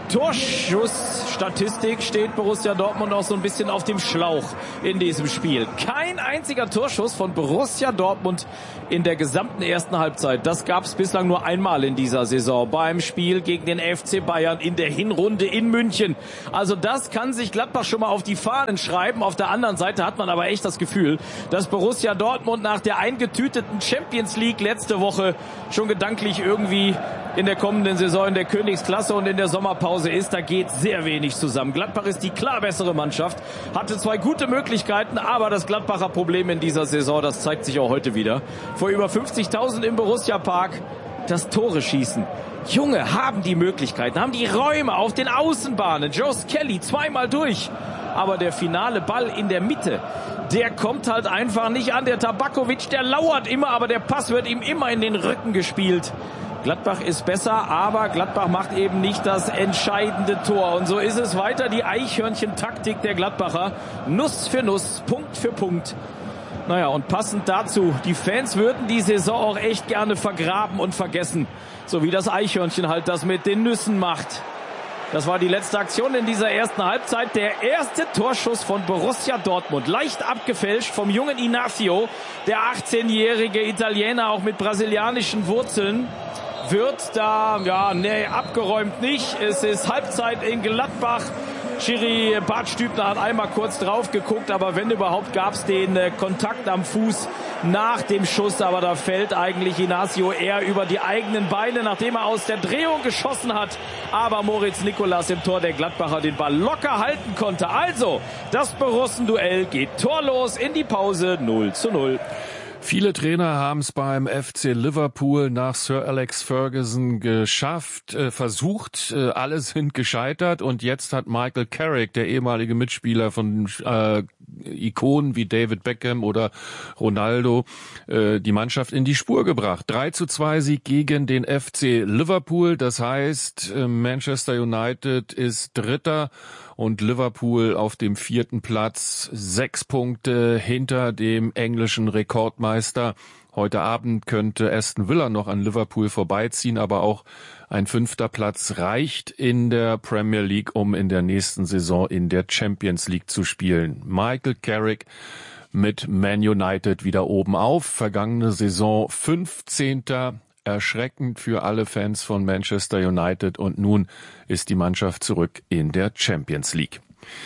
Torschussstatistik steht Borussia Dortmund auch so ein bisschen auf dem Schlauch in diesem Spiel. Kein einziger Torschuss von Borussia Dortmund in der gesamten ersten Halbzeit. Das gab es bislang nur einmal in dieser Saison beim Spiel gegen den F C Bayern in der Hinrunde in München. Also das kann sich Gladbach schon mal auf die Fahnen schreiben. Auf der anderen Seite hat man aber echt das Gefühl, dass Borussia Dortmund nach der eingetüteten Champions League letzte Woche schon gedanklich irgendwie in der kommenden Saison in der Königsklasse und in der Sommerpause ist. Da geht sehr wenig zusammen. Gladbach ist die klar bessere Mannschaft, hatte zwei gute Möglichkeiten, aber das Gladbacher Problem in dieser Saison, das zeigt sich auch heute wieder. Vor über fünfzigtausend im Borussia Park, das Tore schießen. Junge, haben die Möglichkeiten, haben die Räume auf den Außenbahnen. Joe Skelly zweimal durch. Aber der finale Ball in der Mitte, der kommt halt einfach nicht an. Der Tabakovic, der lauert immer, aber der Pass wird ihm immer in den Rücken gespielt. Gladbach ist besser, aber Gladbach macht eben nicht das entscheidende Tor. Und so ist es weiter die Eichhörnchen-Taktik der Gladbacher. Nuss für Nuss, Punkt für Punkt. Naja, und passend dazu, die Fans würden die Saison auch echt gerne vergraben und vergessen. So wie das Eichhörnchen halt das mit den Nüssen macht. Das war die letzte Aktion in dieser ersten Halbzeit. Der erste Torschuss von Borussia Dortmund. Leicht abgefälscht vom jungen Inacio. Der achtzehnjährige Italiener, auch mit brasilianischen Wurzeln. Wird da, ja, nee, abgeräumt nicht. Es ist Halbzeit in Gladbach. Schiri Bart Stübner hat einmal kurz drauf geguckt, aber wenn überhaupt gab es den äh, Kontakt am Fuß nach dem Schuss. Aber da fällt eigentlich Inacio eher über die eigenen Beine, nachdem er aus der Drehung geschossen hat. Aber Moritz Nicolas im Tor der Gladbacher den Ball locker halten konnte. Also, das Borussen-Duell geht torlos in die Pause, null zu null. Viele Trainer haben es beim F C Liverpool nach Sir Alex Ferguson geschafft, äh, versucht, äh, alle sind gescheitert und jetzt hat Michael Carrick, der ehemalige Mitspieler von äh, Ikonen wie David Beckham oder Ronaldo, äh, die Mannschaft in die Spur gebracht. drei zu zwei Sieg gegen den F C Liverpool, das heißt äh, Manchester United ist Dritter und Liverpool auf dem vierten Platz, sechs Punkte hinter dem englischen Rekordmeister. Heute Abend könnte Aston Villa noch an Liverpool vorbeiziehen, aber auch ein fünfter Platz reicht in der Premier League, um in der nächsten Saison in der Champions League zu spielen. Michael Carrick mit Man United wieder oben auf. Vergangene Saison fünfzehnter Erschreckend für alle Fans von Manchester United und nun ist die Mannschaft zurück in der Champions League.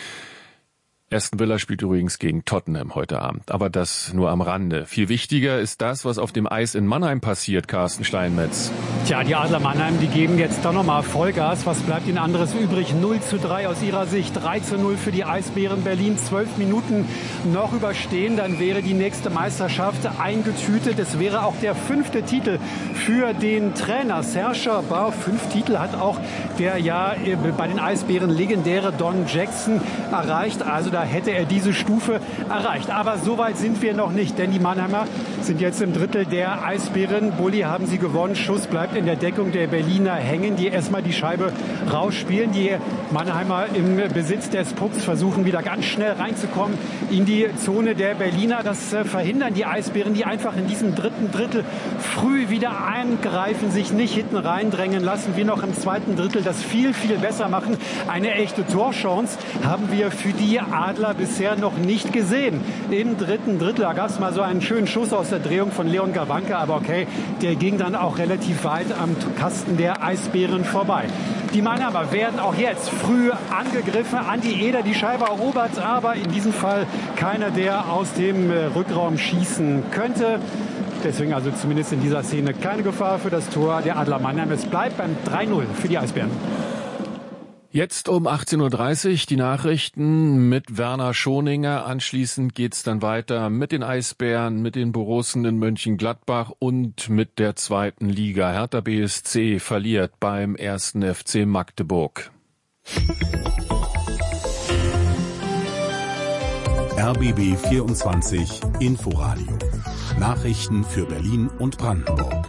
Aston Villa spielt übrigens gegen Tottenham heute Abend, aber das nur am Rande. Viel wichtiger ist das, was auf dem Eis in Mannheim passiert, Carsten Steinmetz. Tja, die Adler Mannheim, die geben jetzt doch nochmal Vollgas. Was bleibt ihnen anderes übrig? null zu drei aus ihrer Sicht, drei zu null für die Eisbären Berlin. Zwölf Minuten noch überstehen, dann wäre die nächste Meisterschaft eingetütet. Es wäre auch der fünfte Titel für den Trainer Serge Bauer. Fünf Titel hat auch der ja bei den Eisbären legendäre Don Jackson erreicht. Also da hätte er diese Stufe erreicht. Aber so weit sind wir noch nicht, denn die Mannheimer sind jetzt im Drittel der Eisbären. Bulli haben sie gewonnen. Schuss bleibt in der Deckung der Berliner hängen, die erstmal die Scheibe rausspielen. Die Mannheimer im Besitz des Pucks versuchen wieder ganz schnell reinzukommen in die Zone der Berliner. Das verhindern die Eisbären, die einfach in diesem dritten Drittel früh wieder eingreifen, sich nicht hinten reindrängen lassen. Wir noch im zweiten Drittel das viel, viel besser machen. Eine echte Torchance haben wir für die Adler bisher noch nicht gesehen. Im dritten Drittel, da gab es mal so einen schönen Schuss aus der Drehung von Leon Gawanke, aber okay, der ging dann auch relativ weit am Kasten der Eisbären vorbei. Die Mannheimer werden auch jetzt früh angegriffen. Andi Eder die Scheibe erobert, aber in diesem Fall keiner, der aus dem Rückraum schießen könnte. Deswegen also zumindest in dieser Szene keine Gefahr für das Tor der Adler Mannheim. Es bleibt beim drei null für die Eisbären. Jetzt um achtzehn Uhr dreißig die Nachrichten mit Werner Schoninger. Anschließend geht's dann weiter mit den Eisbären, mit den Borussen in Mönchengladbach und mit der zweiten Liga. Hertha B S C verliert beim ersten F C Magdeburg. R B B vierundzwanzig Inforadio. Nachrichten für Berlin und Brandenburg.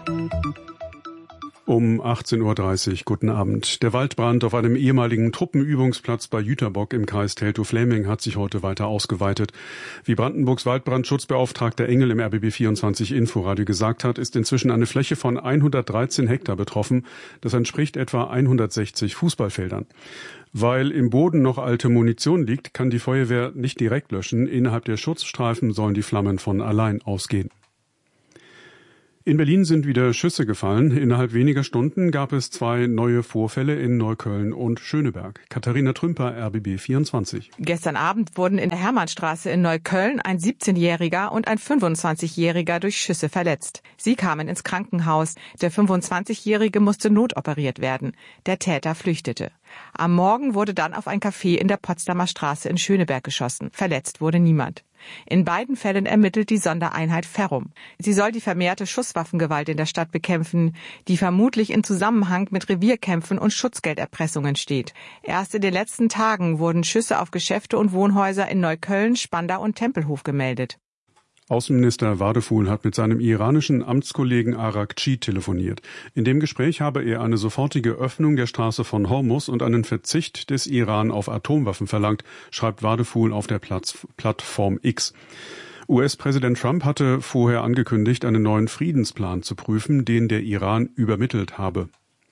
Um achtzehn Uhr dreißig, guten Abend. Der Waldbrand auf einem ehemaligen Truppenübungsplatz bei Jüterbock im Kreis Teltow-Fläming hat sich heute weiter ausgeweitet. Wie Brandenburgs Waldbrandschutzbeauftragter Engel im R B B vierundzwanzig Inforadio gesagt hat, ist inzwischen eine Fläche von hundertdreizehn Hektar betroffen. Das entspricht etwa hundertsechzig Fußballfeldern. Weil im Boden noch alte Munition liegt, kann die Feuerwehr nicht direkt löschen. Innerhalb der Schutzstreifen sollen die Flammen von allein ausgehen. In Berlin sind wieder Schüsse gefallen. Innerhalb weniger Stunden gab es zwei neue Vorfälle in Neukölln und Schöneberg. Katharina Trümper, R B B vierundzwanzig. Gestern Abend wurden in der Hermannstraße in Neukölln ein siebzehnjähriger und ein fünfundzwanzigjähriger durch Schüsse verletzt. Sie kamen ins Krankenhaus. Der fünfundzwanzigjährige musste notoperiert werden. Der Täter flüchtete. Am Morgen wurde dann auf ein Café in der Potsdamer Straße in Schöneberg geschossen. Verletzt wurde niemand. In beiden Fällen ermittelt die Sondereinheit Ferrum. Sie soll die vermehrte Schusswaffengewalt in der Stadt bekämpfen, die vermutlich in Zusammenhang mit Revierkämpfen und Schutzgelderpressungen steht. Erst in den letzten Tagen wurden Schüsse auf Geschäfte und Wohnhäuser in Neukölln, Spandau und Tempelhof gemeldet. Außenminister Wadefuhl hat mit seinem iranischen Amtskollegen Arakci telefoniert. In dem Gespräch habe er eine sofortige Öffnung der Straße von Hormuz und einen Verzicht des Iran auf Atomwaffen verlangt, schreibt Wadefuhl auf der Platz, Plattform X. U S-Präsident Trump hatte vorher angekündigt, einen neuen Friedensplan zu prüfen, den der Iran übermittelt habe.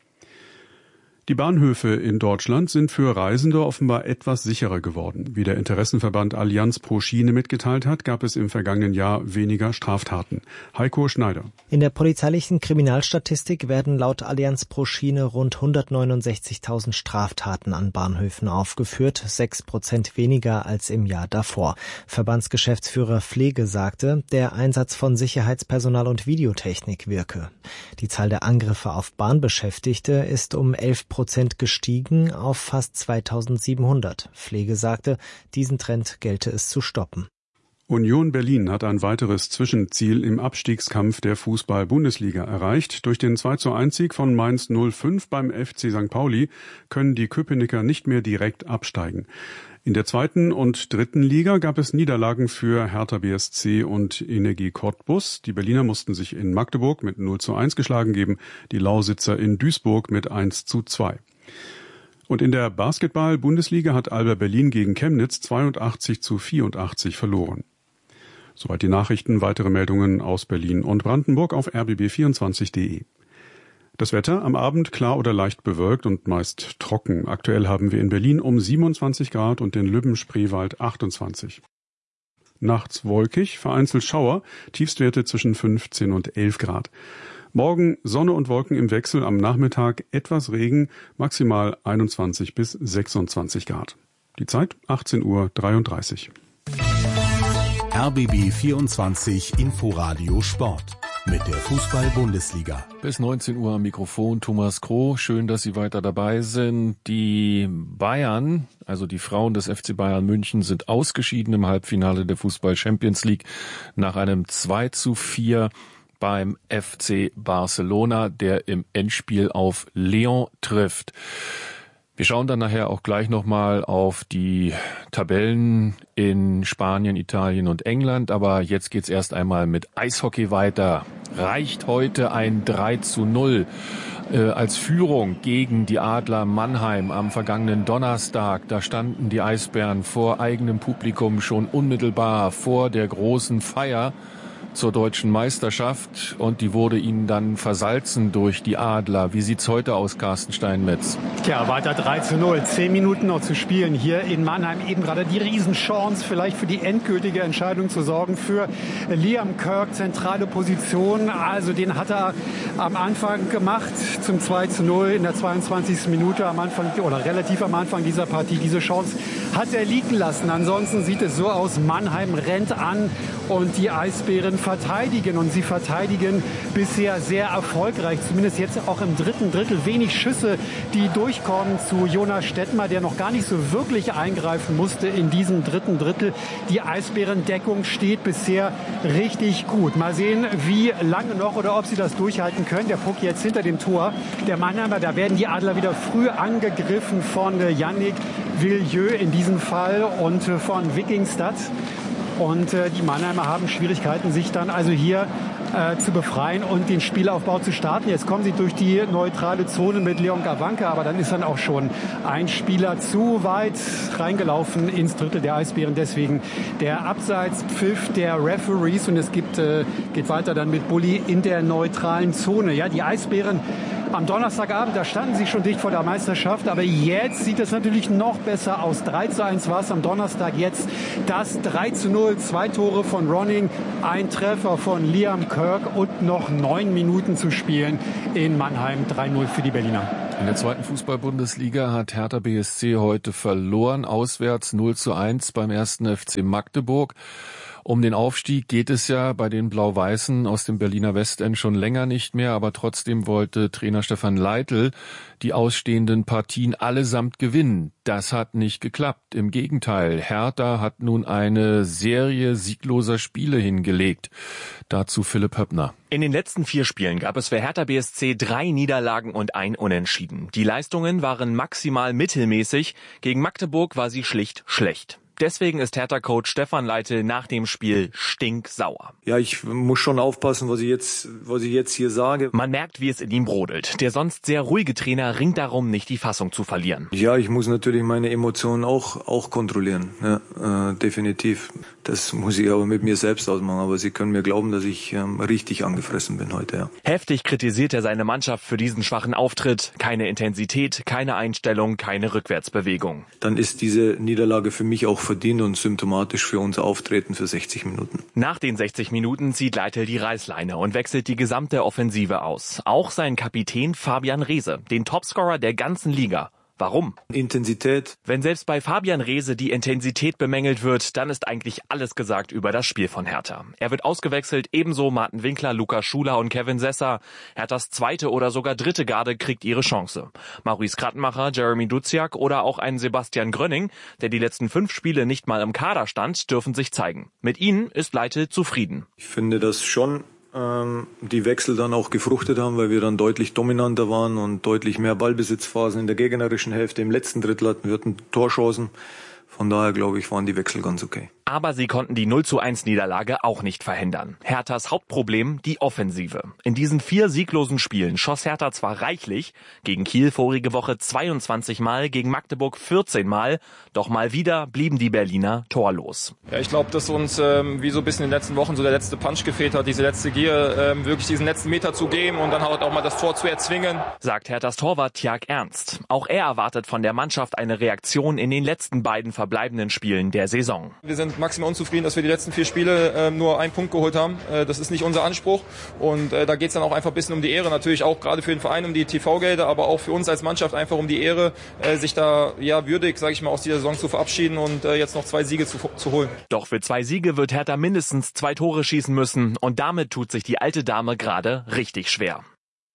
Die Bahnhöfe in Deutschland sind für Reisende offenbar etwas sicherer geworden. Wie der Interessenverband Allianz pro Schiene mitgeteilt hat, gab es im vergangenen Jahr weniger Straftaten. Heiko Schneider. In der polizeilichen Kriminalstatistik werden laut Allianz pro Schiene rund hundertneunundsechzigtausend Straftaten an Bahnhöfen aufgeführt, sechs Prozent weniger als im Jahr davor. Verbandsgeschäftsführer Pflege sagte, der Einsatz von Sicherheitspersonal und Videotechnik wirke. Die Zahl der Angriffe auf Bahnbeschäftigte ist um elf Prozent gestiegen auf fast zweitausendsiebenhundert. Pflege sagte, diesen Trend gelte es zu stoppen. Union Berlin hat ein weiteres Zwischenziel im Abstiegskampf der Fußball-Bundesliga erreicht. Durch den zwei zu eins Sieg von Mainz null fünf beim F C Sankt Pauli können die Köpenicker nicht mehr direkt absteigen. In der zweiten und dritten Liga gab es Niederlagen für Hertha B S C und Energie Cottbus. Die Berliner mussten sich in Magdeburg mit null zu eins geschlagen geben, die Lausitzer in Duisburg mit eins zu zwei. Und in der Basketball-Bundesliga hat Alba Berlin gegen Chemnitz zweiundachtzig zu vierundachtzig verloren. Soweit die Nachrichten, weitere Meldungen aus Berlin und Brandenburg auf r b b vierundzwanzig punkt de. Das Wetter am Abend klar oder leicht bewölkt und meist trocken. Aktuell haben wir in Berlin um siebenundzwanzig Grad und in Lübben-Spreewald achtundzwanzig. Nachts wolkig, vereinzelt Schauer, Tiefstwerte zwischen fünfzehn und elf Grad. Morgen Sonne und Wolken im Wechsel, am Nachmittag etwas Regen, maximal einundzwanzig bis sechsundzwanzig Grad. Die Zeit achtzehn Uhr dreiunddreißig. R B B vierundzwanzig Inforadio Sport mit der Fußball-Bundesliga. Bis neunzehn Uhr am Mikrofon Thomas Kroh. Schön, dass Sie weiter dabei sind. Die Bayern, also die Frauen des F C Bayern München, sind ausgeschieden im Halbfinale der Fußball Champions League nach einem zwei zu vier beim F C Barcelona, der im Endspiel auf Lyon trifft. Wir schauen dann nachher auch gleich nochmal auf die Tabellen in Spanien, Italien und England. Aber jetzt geht's erst einmal mit Eishockey weiter. Reicht heute ein drei zu null äh, als Führung gegen die Adler Mannheim am vergangenen Donnerstag. Da standen die Eisbären vor eigenem Publikum schon unmittelbar vor der großen Feier zur deutschen Meisterschaft, und die wurde ihnen dann versalzen durch die Adler. Wie sieht's heute aus, Carsten Steinmetz? Tja, weiter drei zu null. Zehn Minuten noch zu spielen hier in Mannheim. Eben gerade die Riesenchance, vielleicht für die endgültige Entscheidung zu sorgen für Liam Kirk, zentrale Position. Also den hat er am Anfang gemacht zum zwei zu null in der zweiundzwanzigsten Minute am Anfang oder relativ am Anfang dieser Partie. Diese Chance hat er liegen lassen. Ansonsten sieht es so aus, Mannheim rennt an und die Eisbären verteidigen. Und sie verteidigen bisher sehr erfolgreich, zumindest jetzt auch im dritten Drittel. Wenig Schüsse, die durchkommen zu Jonas Stettmar, der noch gar nicht so wirklich eingreifen musste in diesem dritten Drittel. Die Eisbärendeckung steht bisher richtig gut. Mal sehen, wie lange noch oder ob sie das durchhalten können. Der Puck jetzt hinter dem Tor der Mannheimer. Da werden die Adler wieder früh angegriffen von Yannick Villieu in diesem Fall und von Wikingstad. Und äh, die Mannheimer haben Schwierigkeiten, sich dann also hier äh, zu befreien und den Spielaufbau zu starten. Jetzt kommen sie durch die neutrale Zone mit Leon Gawanke, aber dann ist dann auch schon ein Spieler zu weit reingelaufen ins Drittel der Eisbären. Deswegen der Abseitspfiff der Referees und es gibt, äh, geht weiter dann mit Bulli in der neutralen Zone. Ja, die Eisbären am Donnerstagabend, da standen sie schon dicht vor der Meisterschaft, aber jetzt sieht es natürlich noch besser aus. drei zu eins war es am Donnerstag, jetzt das drei zu null, zwei Tore von Ronning, ein Treffer von Liam Kirk und noch neun Minuten zu spielen in Mannheim, drei null für die Berliner. In der zweiten Fußball-Bundesliga hat Hertha B S C heute verloren, auswärts null zu eins beim ersten F C Magdeburg. Um den Aufstieg geht es ja bei den Blau-Weißen aus dem Berliner Westend schon länger nicht mehr, aber trotzdem wollte Trainer Stefan Leitl die ausstehenden Partien allesamt gewinnen. Das hat nicht geklappt. Im Gegenteil, Hertha hat nun eine Serie siegloser Spiele hingelegt. Dazu Philipp Höppner. In den letzten vier Spielen gab es für Hertha B S C drei Niederlagen und ein Unentschieden. Die Leistungen waren maximal mittelmäßig. Gegen Magdeburg war sie schlicht schlecht. Deswegen ist Hertha-Coach Stefan Leitl nach dem Spiel stinksauer. Ja, ich muss schon aufpassen, was ich jetzt, was ich jetzt hier sage. Man merkt, wie es in ihm brodelt. Der sonst sehr ruhige Trainer ringt darum, nicht die Fassung zu verlieren. Ja, ich muss natürlich meine Emotionen auch, auch kontrollieren. Ja, äh, definitiv. Das muss ich aber mit mir selbst ausmachen. Aber Sie können mir glauben, dass ich ähm, richtig angefressen bin heute. Ja. Heftig kritisiert er seine Mannschaft für diesen schwachen Auftritt. Keine Intensität, keine Einstellung, keine Rückwärtsbewegung. Dann ist diese Niederlage für mich auch verdient und symptomatisch für unser Auftreten für sechzig Minuten. Nach den sechzig Minuten zieht Leitl die Reißleine und wechselt die gesamte Offensive aus. Auch sein Kapitän Fabian Reese, den Topscorer der ganzen Liga. Warum? Intensität. Wenn selbst bei Fabian Reese die Intensität bemängelt wird, dann ist eigentlich alles gesagt über das Spiel von Hertha. Er wird ausgewechselt, ebenso Martin Winkler, Lukas Schuler und Kevin Sessa. Herthas zweite oder sogar dritte Garde kriegt ihre Chance. Maurice Krattenmacher, Jeremy Duziak oder auch ein Sebastian Grönning, der die letzten fünf Spiele nicht mal im Kader stand, dürfen sich zeigen. Mit ihnen ist Leitl zufrieden. Ich finde das schon die Wechsel dann auch gefruchtet haben, weil wir dann deutlich dominanter waren und deutlich mehr Ballbesitzphasen in der gegnerischen Hälfte. Im letzten Drittel hatten wir Torchancen. Von daher, glaube ich, waren die Wechsel ganz okay. Aber sie konnten die null zu eins Niederlage auch nicht verhindern. Herthas Hauptproblem, die Offensive. In diesen vier sieglosen Spielen schoss Hertha zwar reichlich, gegen Kiel vorige Woche zweiundzwanzig Mal, gegen Magdeburg vierzehn Mal, doch mal wieder blieben die Berliner torlos. Ja, ich glaube, dass uns ähm, wie so ein bisschen in den letzten Wochen so der letzte Punch gefehlt hat, diese letzte Gier, ähm, wirklich diesen letzten Meter zu geben und dann halt auch mal das Tor zu erzwingen. Sagt Herthas Torwart Tjark Ernst. Auch er erwartet von der Mannschaft eine Reaktion in den letzten beiden verbleibenden Spielen der Saison. Wir sind maximal unzufrieden, dass wir die letzten vier Spiele äh, nur einen Punkt geholt haben. Äh, das ist nicht unser Anspruch und äh, da geht es dann auch einfach ein bisschen um die Ehre. Natürlich auch gerade für den Verein um die T V-Gelder, aber auch für uns als Mannschaft einfach um die Ehre, äh, sich da ja würdig, sage ich mal, aus dieser Saison zu verabschieden und äh, jetzt noch zwei Siege zu, zu holen. Doch für zwei Siege wird Hertha mindestens zwei Tore schießen müssen und damit tut sich die alte Dame gerade richtig schwer.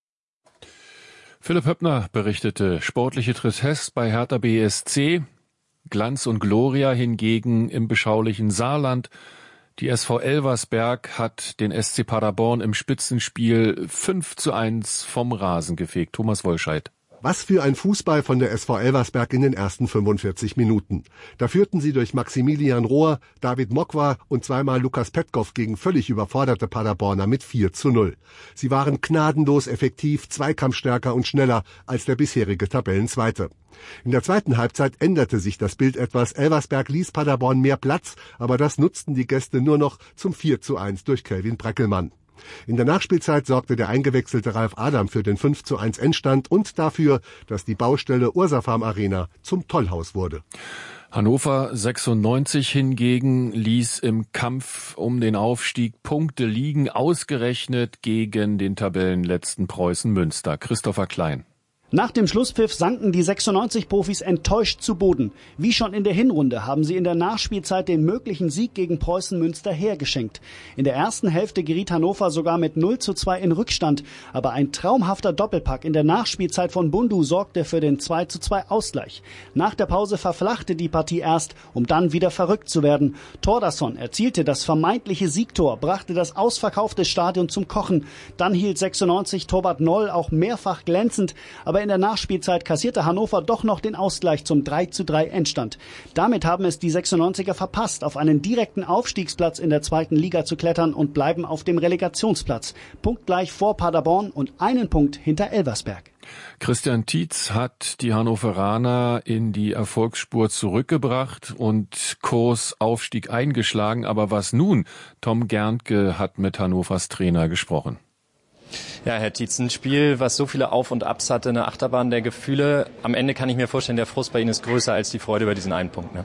Philipp Höppner berichtete, sportliche Tristesse bei Hertha B S C. Glanz und Gloria hingegen im beschaulichen Saarland. Die S V Elversberg hat den S C Paderborn im Spitzenspiel fünf zu eins vom Rasen gefegt. Thomas Wollscheid. Was für ein Fußball von der S V Elversberg in den ersten fünfundvierzig Minuten. Da führten sie durch Maximilian Rohr, David Mokwa und zweimal Lukas Petkov gegen völlig überforderte Paderborner mit vier zu null. Sie waren gnadenlos effektiv, zweikampfstärker und schneller als der bisherige Tabellenzweite. In der zweiten Halbzeit änderte sich das Bild etwas. Elversberg ließ Paderborn mehr Platz, aber das nutzten die Gäste nur noch zum vier zu eins durch Kelvin Breckelmann. In der Nachspielzeit sorgte der eingewechselte Ralf Adam für den fünf zu eins Endstand und dafür, dass die Baustelle Ursafarm Arena zum Tollhaus wurde. Hannover sechsundneunzig hingegen ließ im Kampf um den Aufstieg Punkte liegen, ausgerechnet gegen den Tabellenletzten Preußen Münster. Christopher Klein. Nach dem Schlusspfiff sanken die sechsundneunzig-Profis enttäuscht zu Boden. Wie schon in der Hinrunde haben sie in der Nachspielzeit den möglichen Sieg gegen Preußen Münster hergeschenkt. In der ersten Hälfte geriet Hannover sogar mit null zu zwei in Rückstand. Aber ein traumhafter Doppelpack in der Nachspielzeit von Bundu sorgte für den zwei zu zwei Ausgleich. Nach der Pause verflachte die Partie erst, um dann wieder verrückt zu werden. Thordarson erzielte das vermeintliche Siegtor, brachte das ausverkaufte Stadion zum Kochen. Dann hielt sechsundneunzig Torwart Noll auch mehrfach glänzend, aber in der Nachspielzeit kassierte Hannover doch noch den Ausgleich zum drei zu drei Endstand. Damit haben es die sechsundneunziger verpasst, auf einen direkten Aufstiegsplatz in der zweiten Liga zu klettern und bleiben auf dem Relegationsplatz. Punktgleich vor Paderborn und einen Punkt hinter Elversberg. Christian Tietz hat die Hannoveraner in die Erfolgsspur zurückgebracht und Kurs Aufstieg eingeschlagen. Aber was nun? Tom Gerntke hat mit Hannovers Trainer gesprochen. Ja, Herr Tietz, ein Spiel, was so viele Auf- und Abs hatte, eine Achterbahn der Gefühle. Am Ende kann ich mir vorstellen, der Frust bei Ihnen ist größer als die Freude über diesen einen Punkt, ne?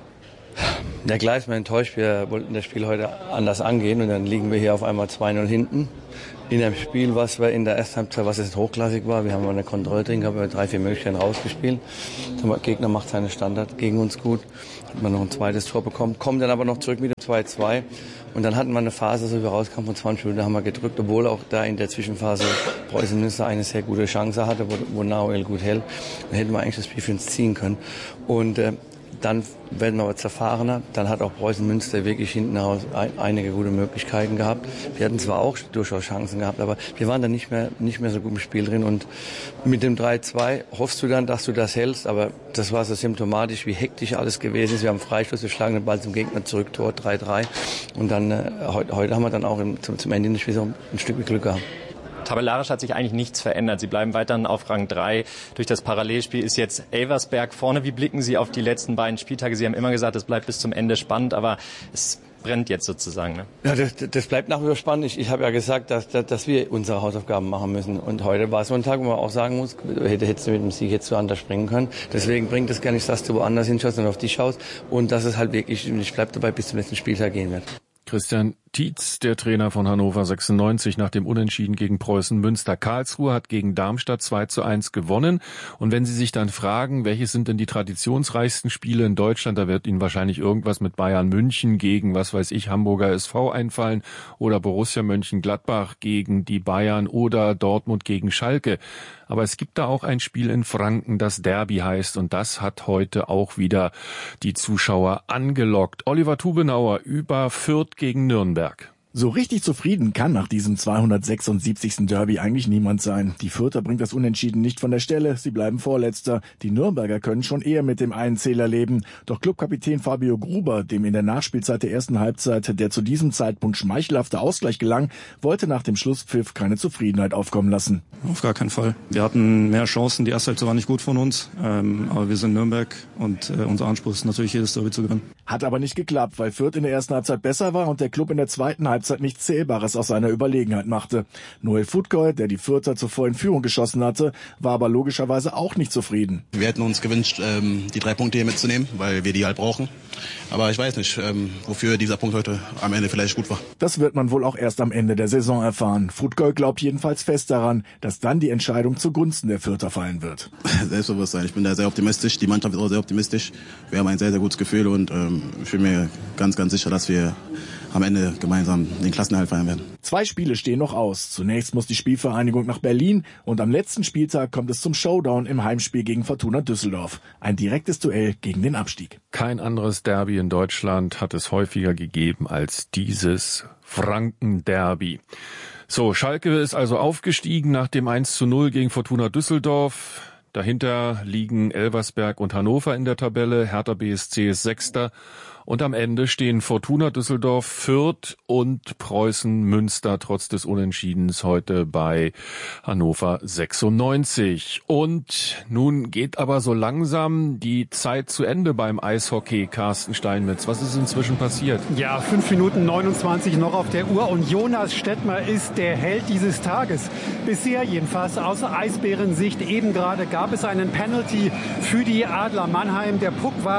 Ja, klar ist man enttäuscht. Wir wollten das Spiel heute anders angehen und dann liegen wir hier auf einmal zwei null hinten. In einem Spiel, was wir in der ersten Halbzeit, was jetzt hochklassig war, wir haben eine Kontrolle drin gehabt, wir haben drei, vier Möglichkeiten rausgespielt. Der Gegner macht seine Standard gegen uns gut, hat man noch ein zweites Tor bekommen, kommt dann aber noch zurück mit dem zwei zwei. Und dann hatten wir eine Phase, so wie wir rauskamen von zwanzig Minuten, da haben wir gedrückt, obwohl auch da in der Zwischenphase Preußen Münster eine sehr gute Chance hatte, wo, wo Nahuel gut hält. Dann hätten wir eigentlich das Spiel für uns ziehen können. Und äh, dann werden wir aber zerfahrener. Dann hat auch Preußen Münster wirklich hinten raus ein, einige gute Möglichkeiten gehabt. Wir hatten zwar auch durchaus Chancen gehabt, aber wir waren dann nicht mehr, nicht mehr so gut im Spiel drin. Und mit dem drei zwei hoffst du dann, dass du das hältst. Aber das war so symptomatisch, wie hektisch alles gewesen ist. Wir haben Freistoß, wir schlagen den Ball zum Gegner zurück, Tor drei drei. Und dann äh, heute, heute haben wir dann auch im, zum, zum Ende des Spiels ein Stück mit Glück gehabt. Tabellarisch hat sich eigentlich nichts verändert. Sie bleiben weiterhin auf Rang drei. Durch das Parallelspiel ist jetzt Elversberg vorne. Wie blicken Sie auf die letzten beiden Spieltage? Sie haben immer gesagt, es bleibt bis zum Ende spannend, aber es brennt jetzt sozusagen, ne? Ja, das, das bleibt nach wie vor spannend. Ich, ich habe ja gesagt, dass, dass, dass wir unsere Hausaufgaben machen müssen. Und heute war es so ein Tag, wo man auch sagen muss, hätte, hättest du mit dem Sieg jetzt so anders springen können. Deswegen bringt es gar nichts, dass du woanders hinschaust und auf dich schaust. Und dass es halt wirklich, ich bleibe dabei, bis zum letzten Spieltag gehen wird. Christian Tietz, der Trainer von Hannover sechsundneunzig, nach dem Unentschieden gegen Preußen Münster. Karlsruhe hat gegen Darmstadt zwei zu eins gewonnen. Und wenn Sie sich dann fragen, welche sind denn die traditionsreichsten Spiele in Deutschland, da wird Ihnen wahrscheinlich irgendwas mit Bayern München gegen, was weiß ich, Hamburger S V einfallen oder Borussia Mönchengladbach gegen die Bayern oder Dortmund gegen Schalke. Aber es gibt da auch ein Spiel in Franken, das Derby heißt, und das hat heute auch wieder die Zuschauer angelockt. Oliver Tubenauer über Fürth gegen Nürnberg. So richtig zufrieden kann nach diesem zweihundertsechsundsiebzigsten Derby eigentlich niemand sein. Die Fürther bringt das Unentschieden nicht von der Stelle, sie bleiben Vorletzter. Die Nürnberger können schon eher mit dem einen Zähler leben. Doch Clubkapitän Fabio Gruber, dem in der Nachspielzeit der ersten Halbzeit der zu diesem Zeitpunkt schmeichelhafte Ausgleich gelang, wollte nach dem Schlusspfiff keine Zufriedenheit aufkommen lassen. Auf gar keinen Fall. Wir hatten mehr Chancen, die erste Halbzeit war nicht gut von uns, ähm, aber wir sind Nürnberg und äh, unser Anspruch ist natürlich, jedes Derby zu gewinnen. Hat aber nicht geklappt, weil Fürth in der ersten Halbzeit besser war und der Club in der zweiten Halbzeit nichts Zählbares aus seiner Überlegenheit machte. Noel Futkoy, der die Fürther zuvor in Führung geschossen hatte, war aber logischerweise auch nicht zufrieden. Wir hätten uns gewünscht, die drei Punkte hier mitzunehmen, weil wir die halt brauchen. Aber ich weiß nicht, wofür dieser Punkt heute am Ende vielleicht gut war. Das wird man wohl auch erst am Ende der Saison erfahren. Futkoy glaubt jedenfalls fest daran, dass dann die Entscheidung zugunsten der Fürther fallen wird. Selbstbewusstsein. Ich bin da sehr optimistisch. Die Mannschaft ist auch sehr optimistisch. Wir haben ein sehr, sehr gutes Gefühl und ähm, ich bin mir ganz, ganz sicher, dass wir am Ende gemeinsam den Klassenerhalt feiern werden. Zwei Spiele stehen noch aus. Zunächst muss die Spielvereinigung nach Berlin und am letzten Spieltag kommt es zum Showdown im Heimspiel gegen Fortuna Düsseldorf. Ein direktes Duell gegen den Abstieg. Kein anderes Derby in Deutschland hat es häufiger gegeben als dieses Franken-Derby. So, Schalke ist also aufgestiegen nach dem eins zu null gegen Fortuna Düsseldorf. Dahinter liegen Elversberg und Hannover in der Tabelle. Hertha B S C ist Sechster. Und am Ende stehen Fortuna Düsseldorf, Fürth und Preußen Münster trotz des Unentschiedens heute bei Hannover sechsundneunzig. Und nun geht aber so langsam die Zeit zu Ende beim Eishockey. Carsten Steinmetz, was ist inzwischen passiert? Ja, fünf Minuten neunundzwanzig noch auf der Uhr und Jonas Stettmer ist der Held dieses Tages. Bisher jedenfalls aus Eisbärensicht. Eben gerade gab es einen Penalty für die Adler Mannheim. Der Puck war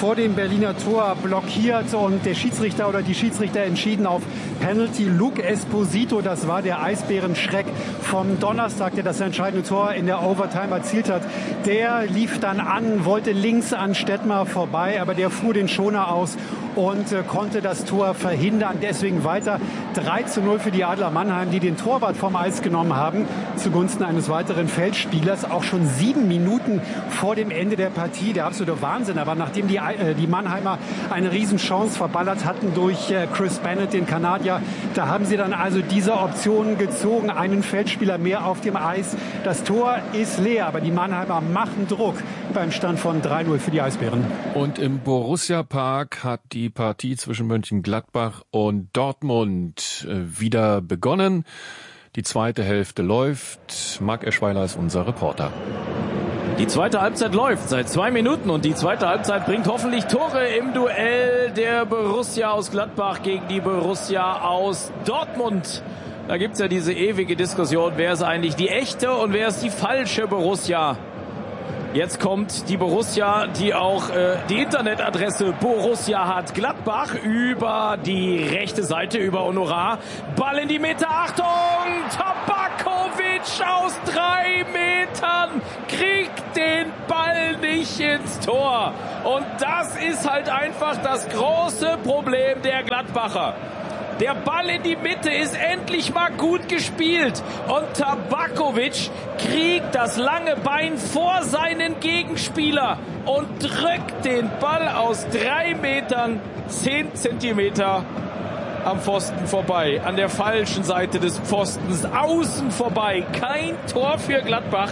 vor dem Berliner Tor blockiert und der Schiedsrichter oder die Schiedsrichter entschieden auf Penalty. Luke Esposito, das war der Eisbären-Schreck vom Donnerstag, der das entscheidende Tor in der Overtime erzielt hat. Der lief dann an, wollte links an Stettmar vorbei, aber der fuhr den Schoner aus und äh, konnte das Tor verhindern. Deswegen weiter drei zu null für die Adler Mannheim, die den Torwart vom Eis genommen haben, zugunsten eines weiteren Feldspielers. Auch schon sieben Minuten vor dem Ende der Partie. Der absolute Wahnsinn. Aber nachdem die, äh, die Mannheimer eine Riesenchance verballert hatten durch äh, Chris Bennett, den Kanadier, da haben sie dann also diese Option gezogen. Einen Feldspieler mehr auf dem Eis. Das Tor ist leer, aber die Mannheimer machen Druck beim Stand von drei null für die Eisbären. Und im Borussia Park hat die Partie zwischen Mönchengladbach und Dortmund wieder begonnen. Die zweite Hälfte läuft. Marc Eschweiler ist unser Reporter. Die zweite Halbzeit läuft seit zwei Minuten und die zweite Halbzeit bringt hoffentlich Tore im Duell der Borussia aus Gladbach gegen die Borussia aus Dortmund. Da gibt's ja diese ewige Diskussion, wer ist eigentlich die echte und wer ist die falsche Borussia. Jetzt kommt die Borussia, die auch äh, die Internetadresse Borussia hat. Gladbach über die rechte Seite, über Honorar. Ball in die Mitte, Achtung! Tabakovic aus drei Metern kriegt den Ball nicht ins Tor. Und das ist halt einfach das große Problem der Gladbacher. Der Ball in die Mitte ist endlich mal gut gespielt. Und Tabakovic kriegt das lange Bein vor seinen Gegenspieler und drückt den Ball aus drei Metern, zehn Zentimeter am Pfosten vorbei. An der falschen Seite des Pfostens, außen vorbei. Kein Tor für Gladbach.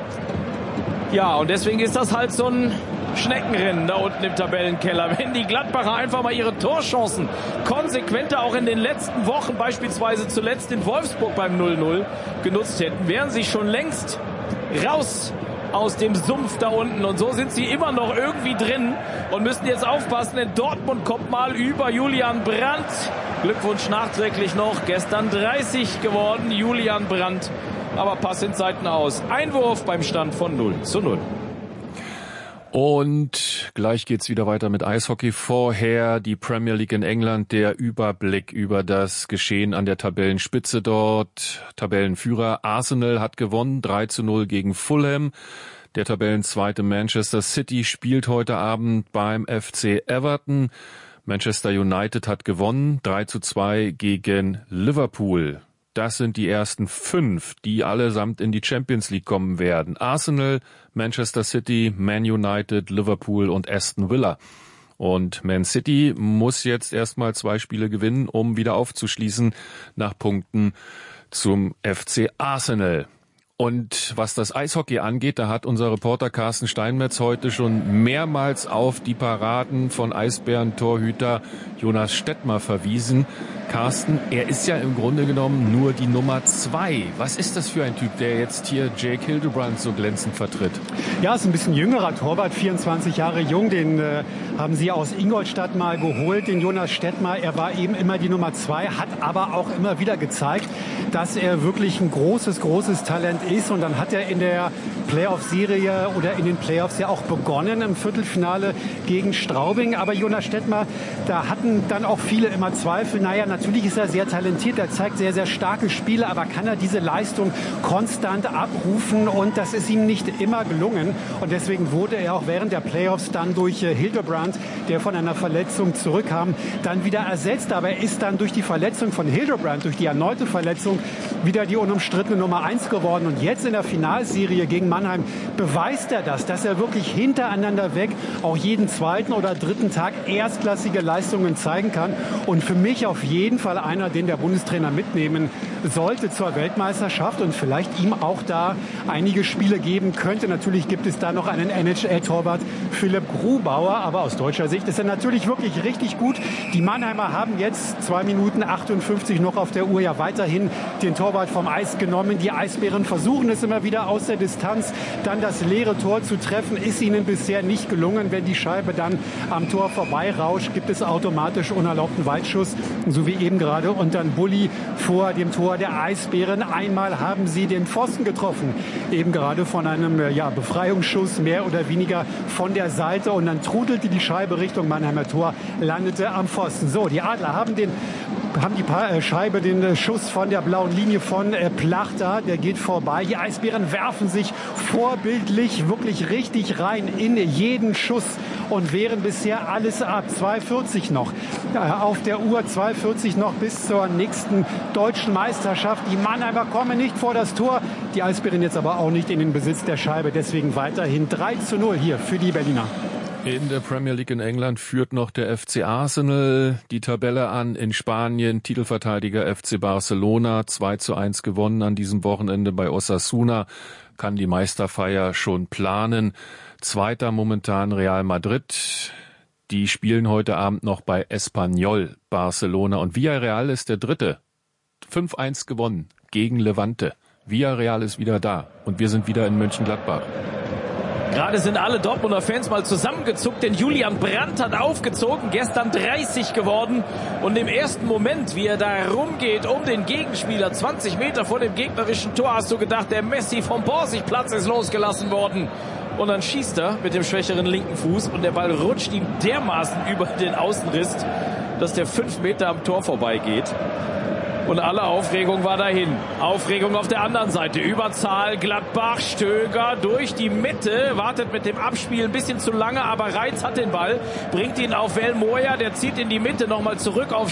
Ja, und deswegen ist das halt so ein Schneckenrennen da unten im Tabellenkeller. Wenn die Gladbacher einfach mal ihre Torchancen konsequenter auch in den letzten Wochen, beispielsweise zuletzt in Wolfsburg beim null null, genutzt hätten, wären sie schon längst raus aus dem Sumpf da unten. Und so sind sie immer noch irgendwie drin und müssen jetzt aufpassen, denn Dortmund kommt mal über Julian Brandt. Glückwunsch nachträglich noch. Gestern dreißig geworden, Julian Brandt. Aber Pass in Seiten aus. Einwurf beim Stand von null zu null. Und gleich geht's wieder weiter mit Eishockey. Vorher die Premier League in England, der Überblick über das Geschehen an der Tabellenspitze dort. Tabellenführer Arsenal hat gewonnen, drei zu null gegen Fulham. Der Tabellenzweite Manchester City spielt heute Abend beim F C Everton. Manchester United hat gewonnen, drei zu zwei gegen Liverpool. Das sind die ersten fünf, die allesamt in die Champions League kommen werden. Arsenal, Manchester City, Man United, Liverpool und Aston Villa. Und Man City muss jetzt erstmal zwei Spiele gewinnen, um wieder aufzuschließen nach Punkten zum F C Arsenal. Und was das Eishockey angeht, da hat unser Reporter Carsten Steinmetz heute schon mehrmals auf die Paraden von Eisbären-Torhüter Jonas Stettmar verwiesen. Carsten, er ist ja im Grunde genommen nur die Nummer zwei. Was ist das für ein Typ, der jetzt hier Jake Hildebrand so glänzend vertritt? Ja, ist ein bisschen jüngerer Torwart, vierundzwanzig Jahre jung. Den äh, haben sie aus Ingolstadt mal geholt, den Jonas Stettmar. Er war eben immer die Nummer zwei, hat aber auch immer wieder gezeigt, dass er wirklich ein großes, großes Talent ist. Und dann hat er in der Playoff-Serie oder in den Playoffs ja auch begonnen im Viertelfinale gegen Straubing. Aber Jonas Stettmar, da hatten dann auch viele immer Zweifel. Naja, natürlich ist er sehr talentiert, er zeigt sehr, sehr starke Spiele, aber kann er diese Leistung konstant abrufen? Und das ist ihm nicht immer gelungen. Und deswegen wurde er auch während der Playoffs dann durch Hildebrand, der von einer Verletzung zurückkam, dann wieder ersetzt. Aber er ist dann durch die Verletzung von Hildebrand, durch die erneute Verletzung, wieder die unumstrittene Nummer eins geworden. Und jetzt in der Finalserie gegen Mannheim beweist er das, dass er wirklich hintereinander weg auch jeden zweiten oder dritten Tag erstklassige Leistungen zeigen kann. Und für mich auf jeden Fall einer, den der Bundestrainer mitnehmen sollte zur Weltmeisterschaft und vielleicht ihm auch da einige Spiele geben könnte. Natürlich gibt es da noch einen N H L-Torwart, Philipp Grubauer, aber aus deutscher Sicht ist er natürlich wirklich richtig gut. Die Mannheimer haben jetzt zwei Minuten achtundfünfzig noch auf der Uhr ja weiterhin den Torwart vom Eis genommen. Die Eisbären versuchen versuchen es immer wieder aus der Distanz, dann das leere Tor zu treffen. Ist ihnen bisher nicht gelungen. Wenn die Scheibe dann am Tor vorbeirauscht, gibt es automatisch unerlaubten Weitschuss, so wie eben gerade unter Bulli vor dem Tor der Eisbären. Einmal haben sie den Pfosten getroffen, eben gerade von einem ja, Befreiungsschuss, mehr oder weniger von der Seite. Und dann trudelte die Scheibe Richtung Mannheimer Tor, landete am Pfosten. So, die Adler haben den haben die Scheibe, den Schuss von der blauen Linie von Plachta, der geht vorbei. Die Eisbären werfen sich vorbildlich wirklich richtig rein in jeden Schuss und wehren bisher alles ab. zwei vierzig noch auf der Uhr, zwei vierzig noch bis zur nächsten deutschen Meisterschaft. Die Mannheimer kommen nicht vor das Tor, die Eisbären jetzt aber auch nicht in den Besitz der Scheibe. Deswegen weiterhin drei zu null hier für die Berliner. In der Premier League in England führt noch der F C Arsenal die Tabelle an. In Spanien Titelverteidiger F C Barcelona, zwei zu eins gewonnen an diesem Wochenende bei Osasuna, kann die Meisterfeier schon planen. Zweiter momentan Real Madrid. Die spielen heute Abend noch bei Espanyol Barcelona. Und Villarreal ist der Dritte. fünf eins gewonnen gegen Levante. Villarreal ist wieder da und wir sind wieder in Mönchengladbach. Gerade sind alle Dortmunder Fans mal zusammengezuckt, denn Julian Brandt hat aufgezogen, gestern dreißig geworden. Und im ersten Moment, wie er da rumgeht um den Gegenspieler, zwanzig Meter vor dem gegnerischen Tor, hast du gedacht, der Messi vom Borsigplatz ist losgelassen worden. Und dann schießt er mit dem schwächeren linken Fuß und der Ball rutscht ihm dermaßen über den Außenriss, dass der fünf Meter am Tor vorbeigeht. Und alle Aufregung war dahin. Aufregung auf der anderen Seite. Überzahl, Gladbach, Stöger durch die Mitte. Wartet mit dem Abspiel ein bisschen zu lange, aber Reitz hat den Ball. Bringt ihn auf Velmoya, der zieht in die Mitte nochmal zurück auf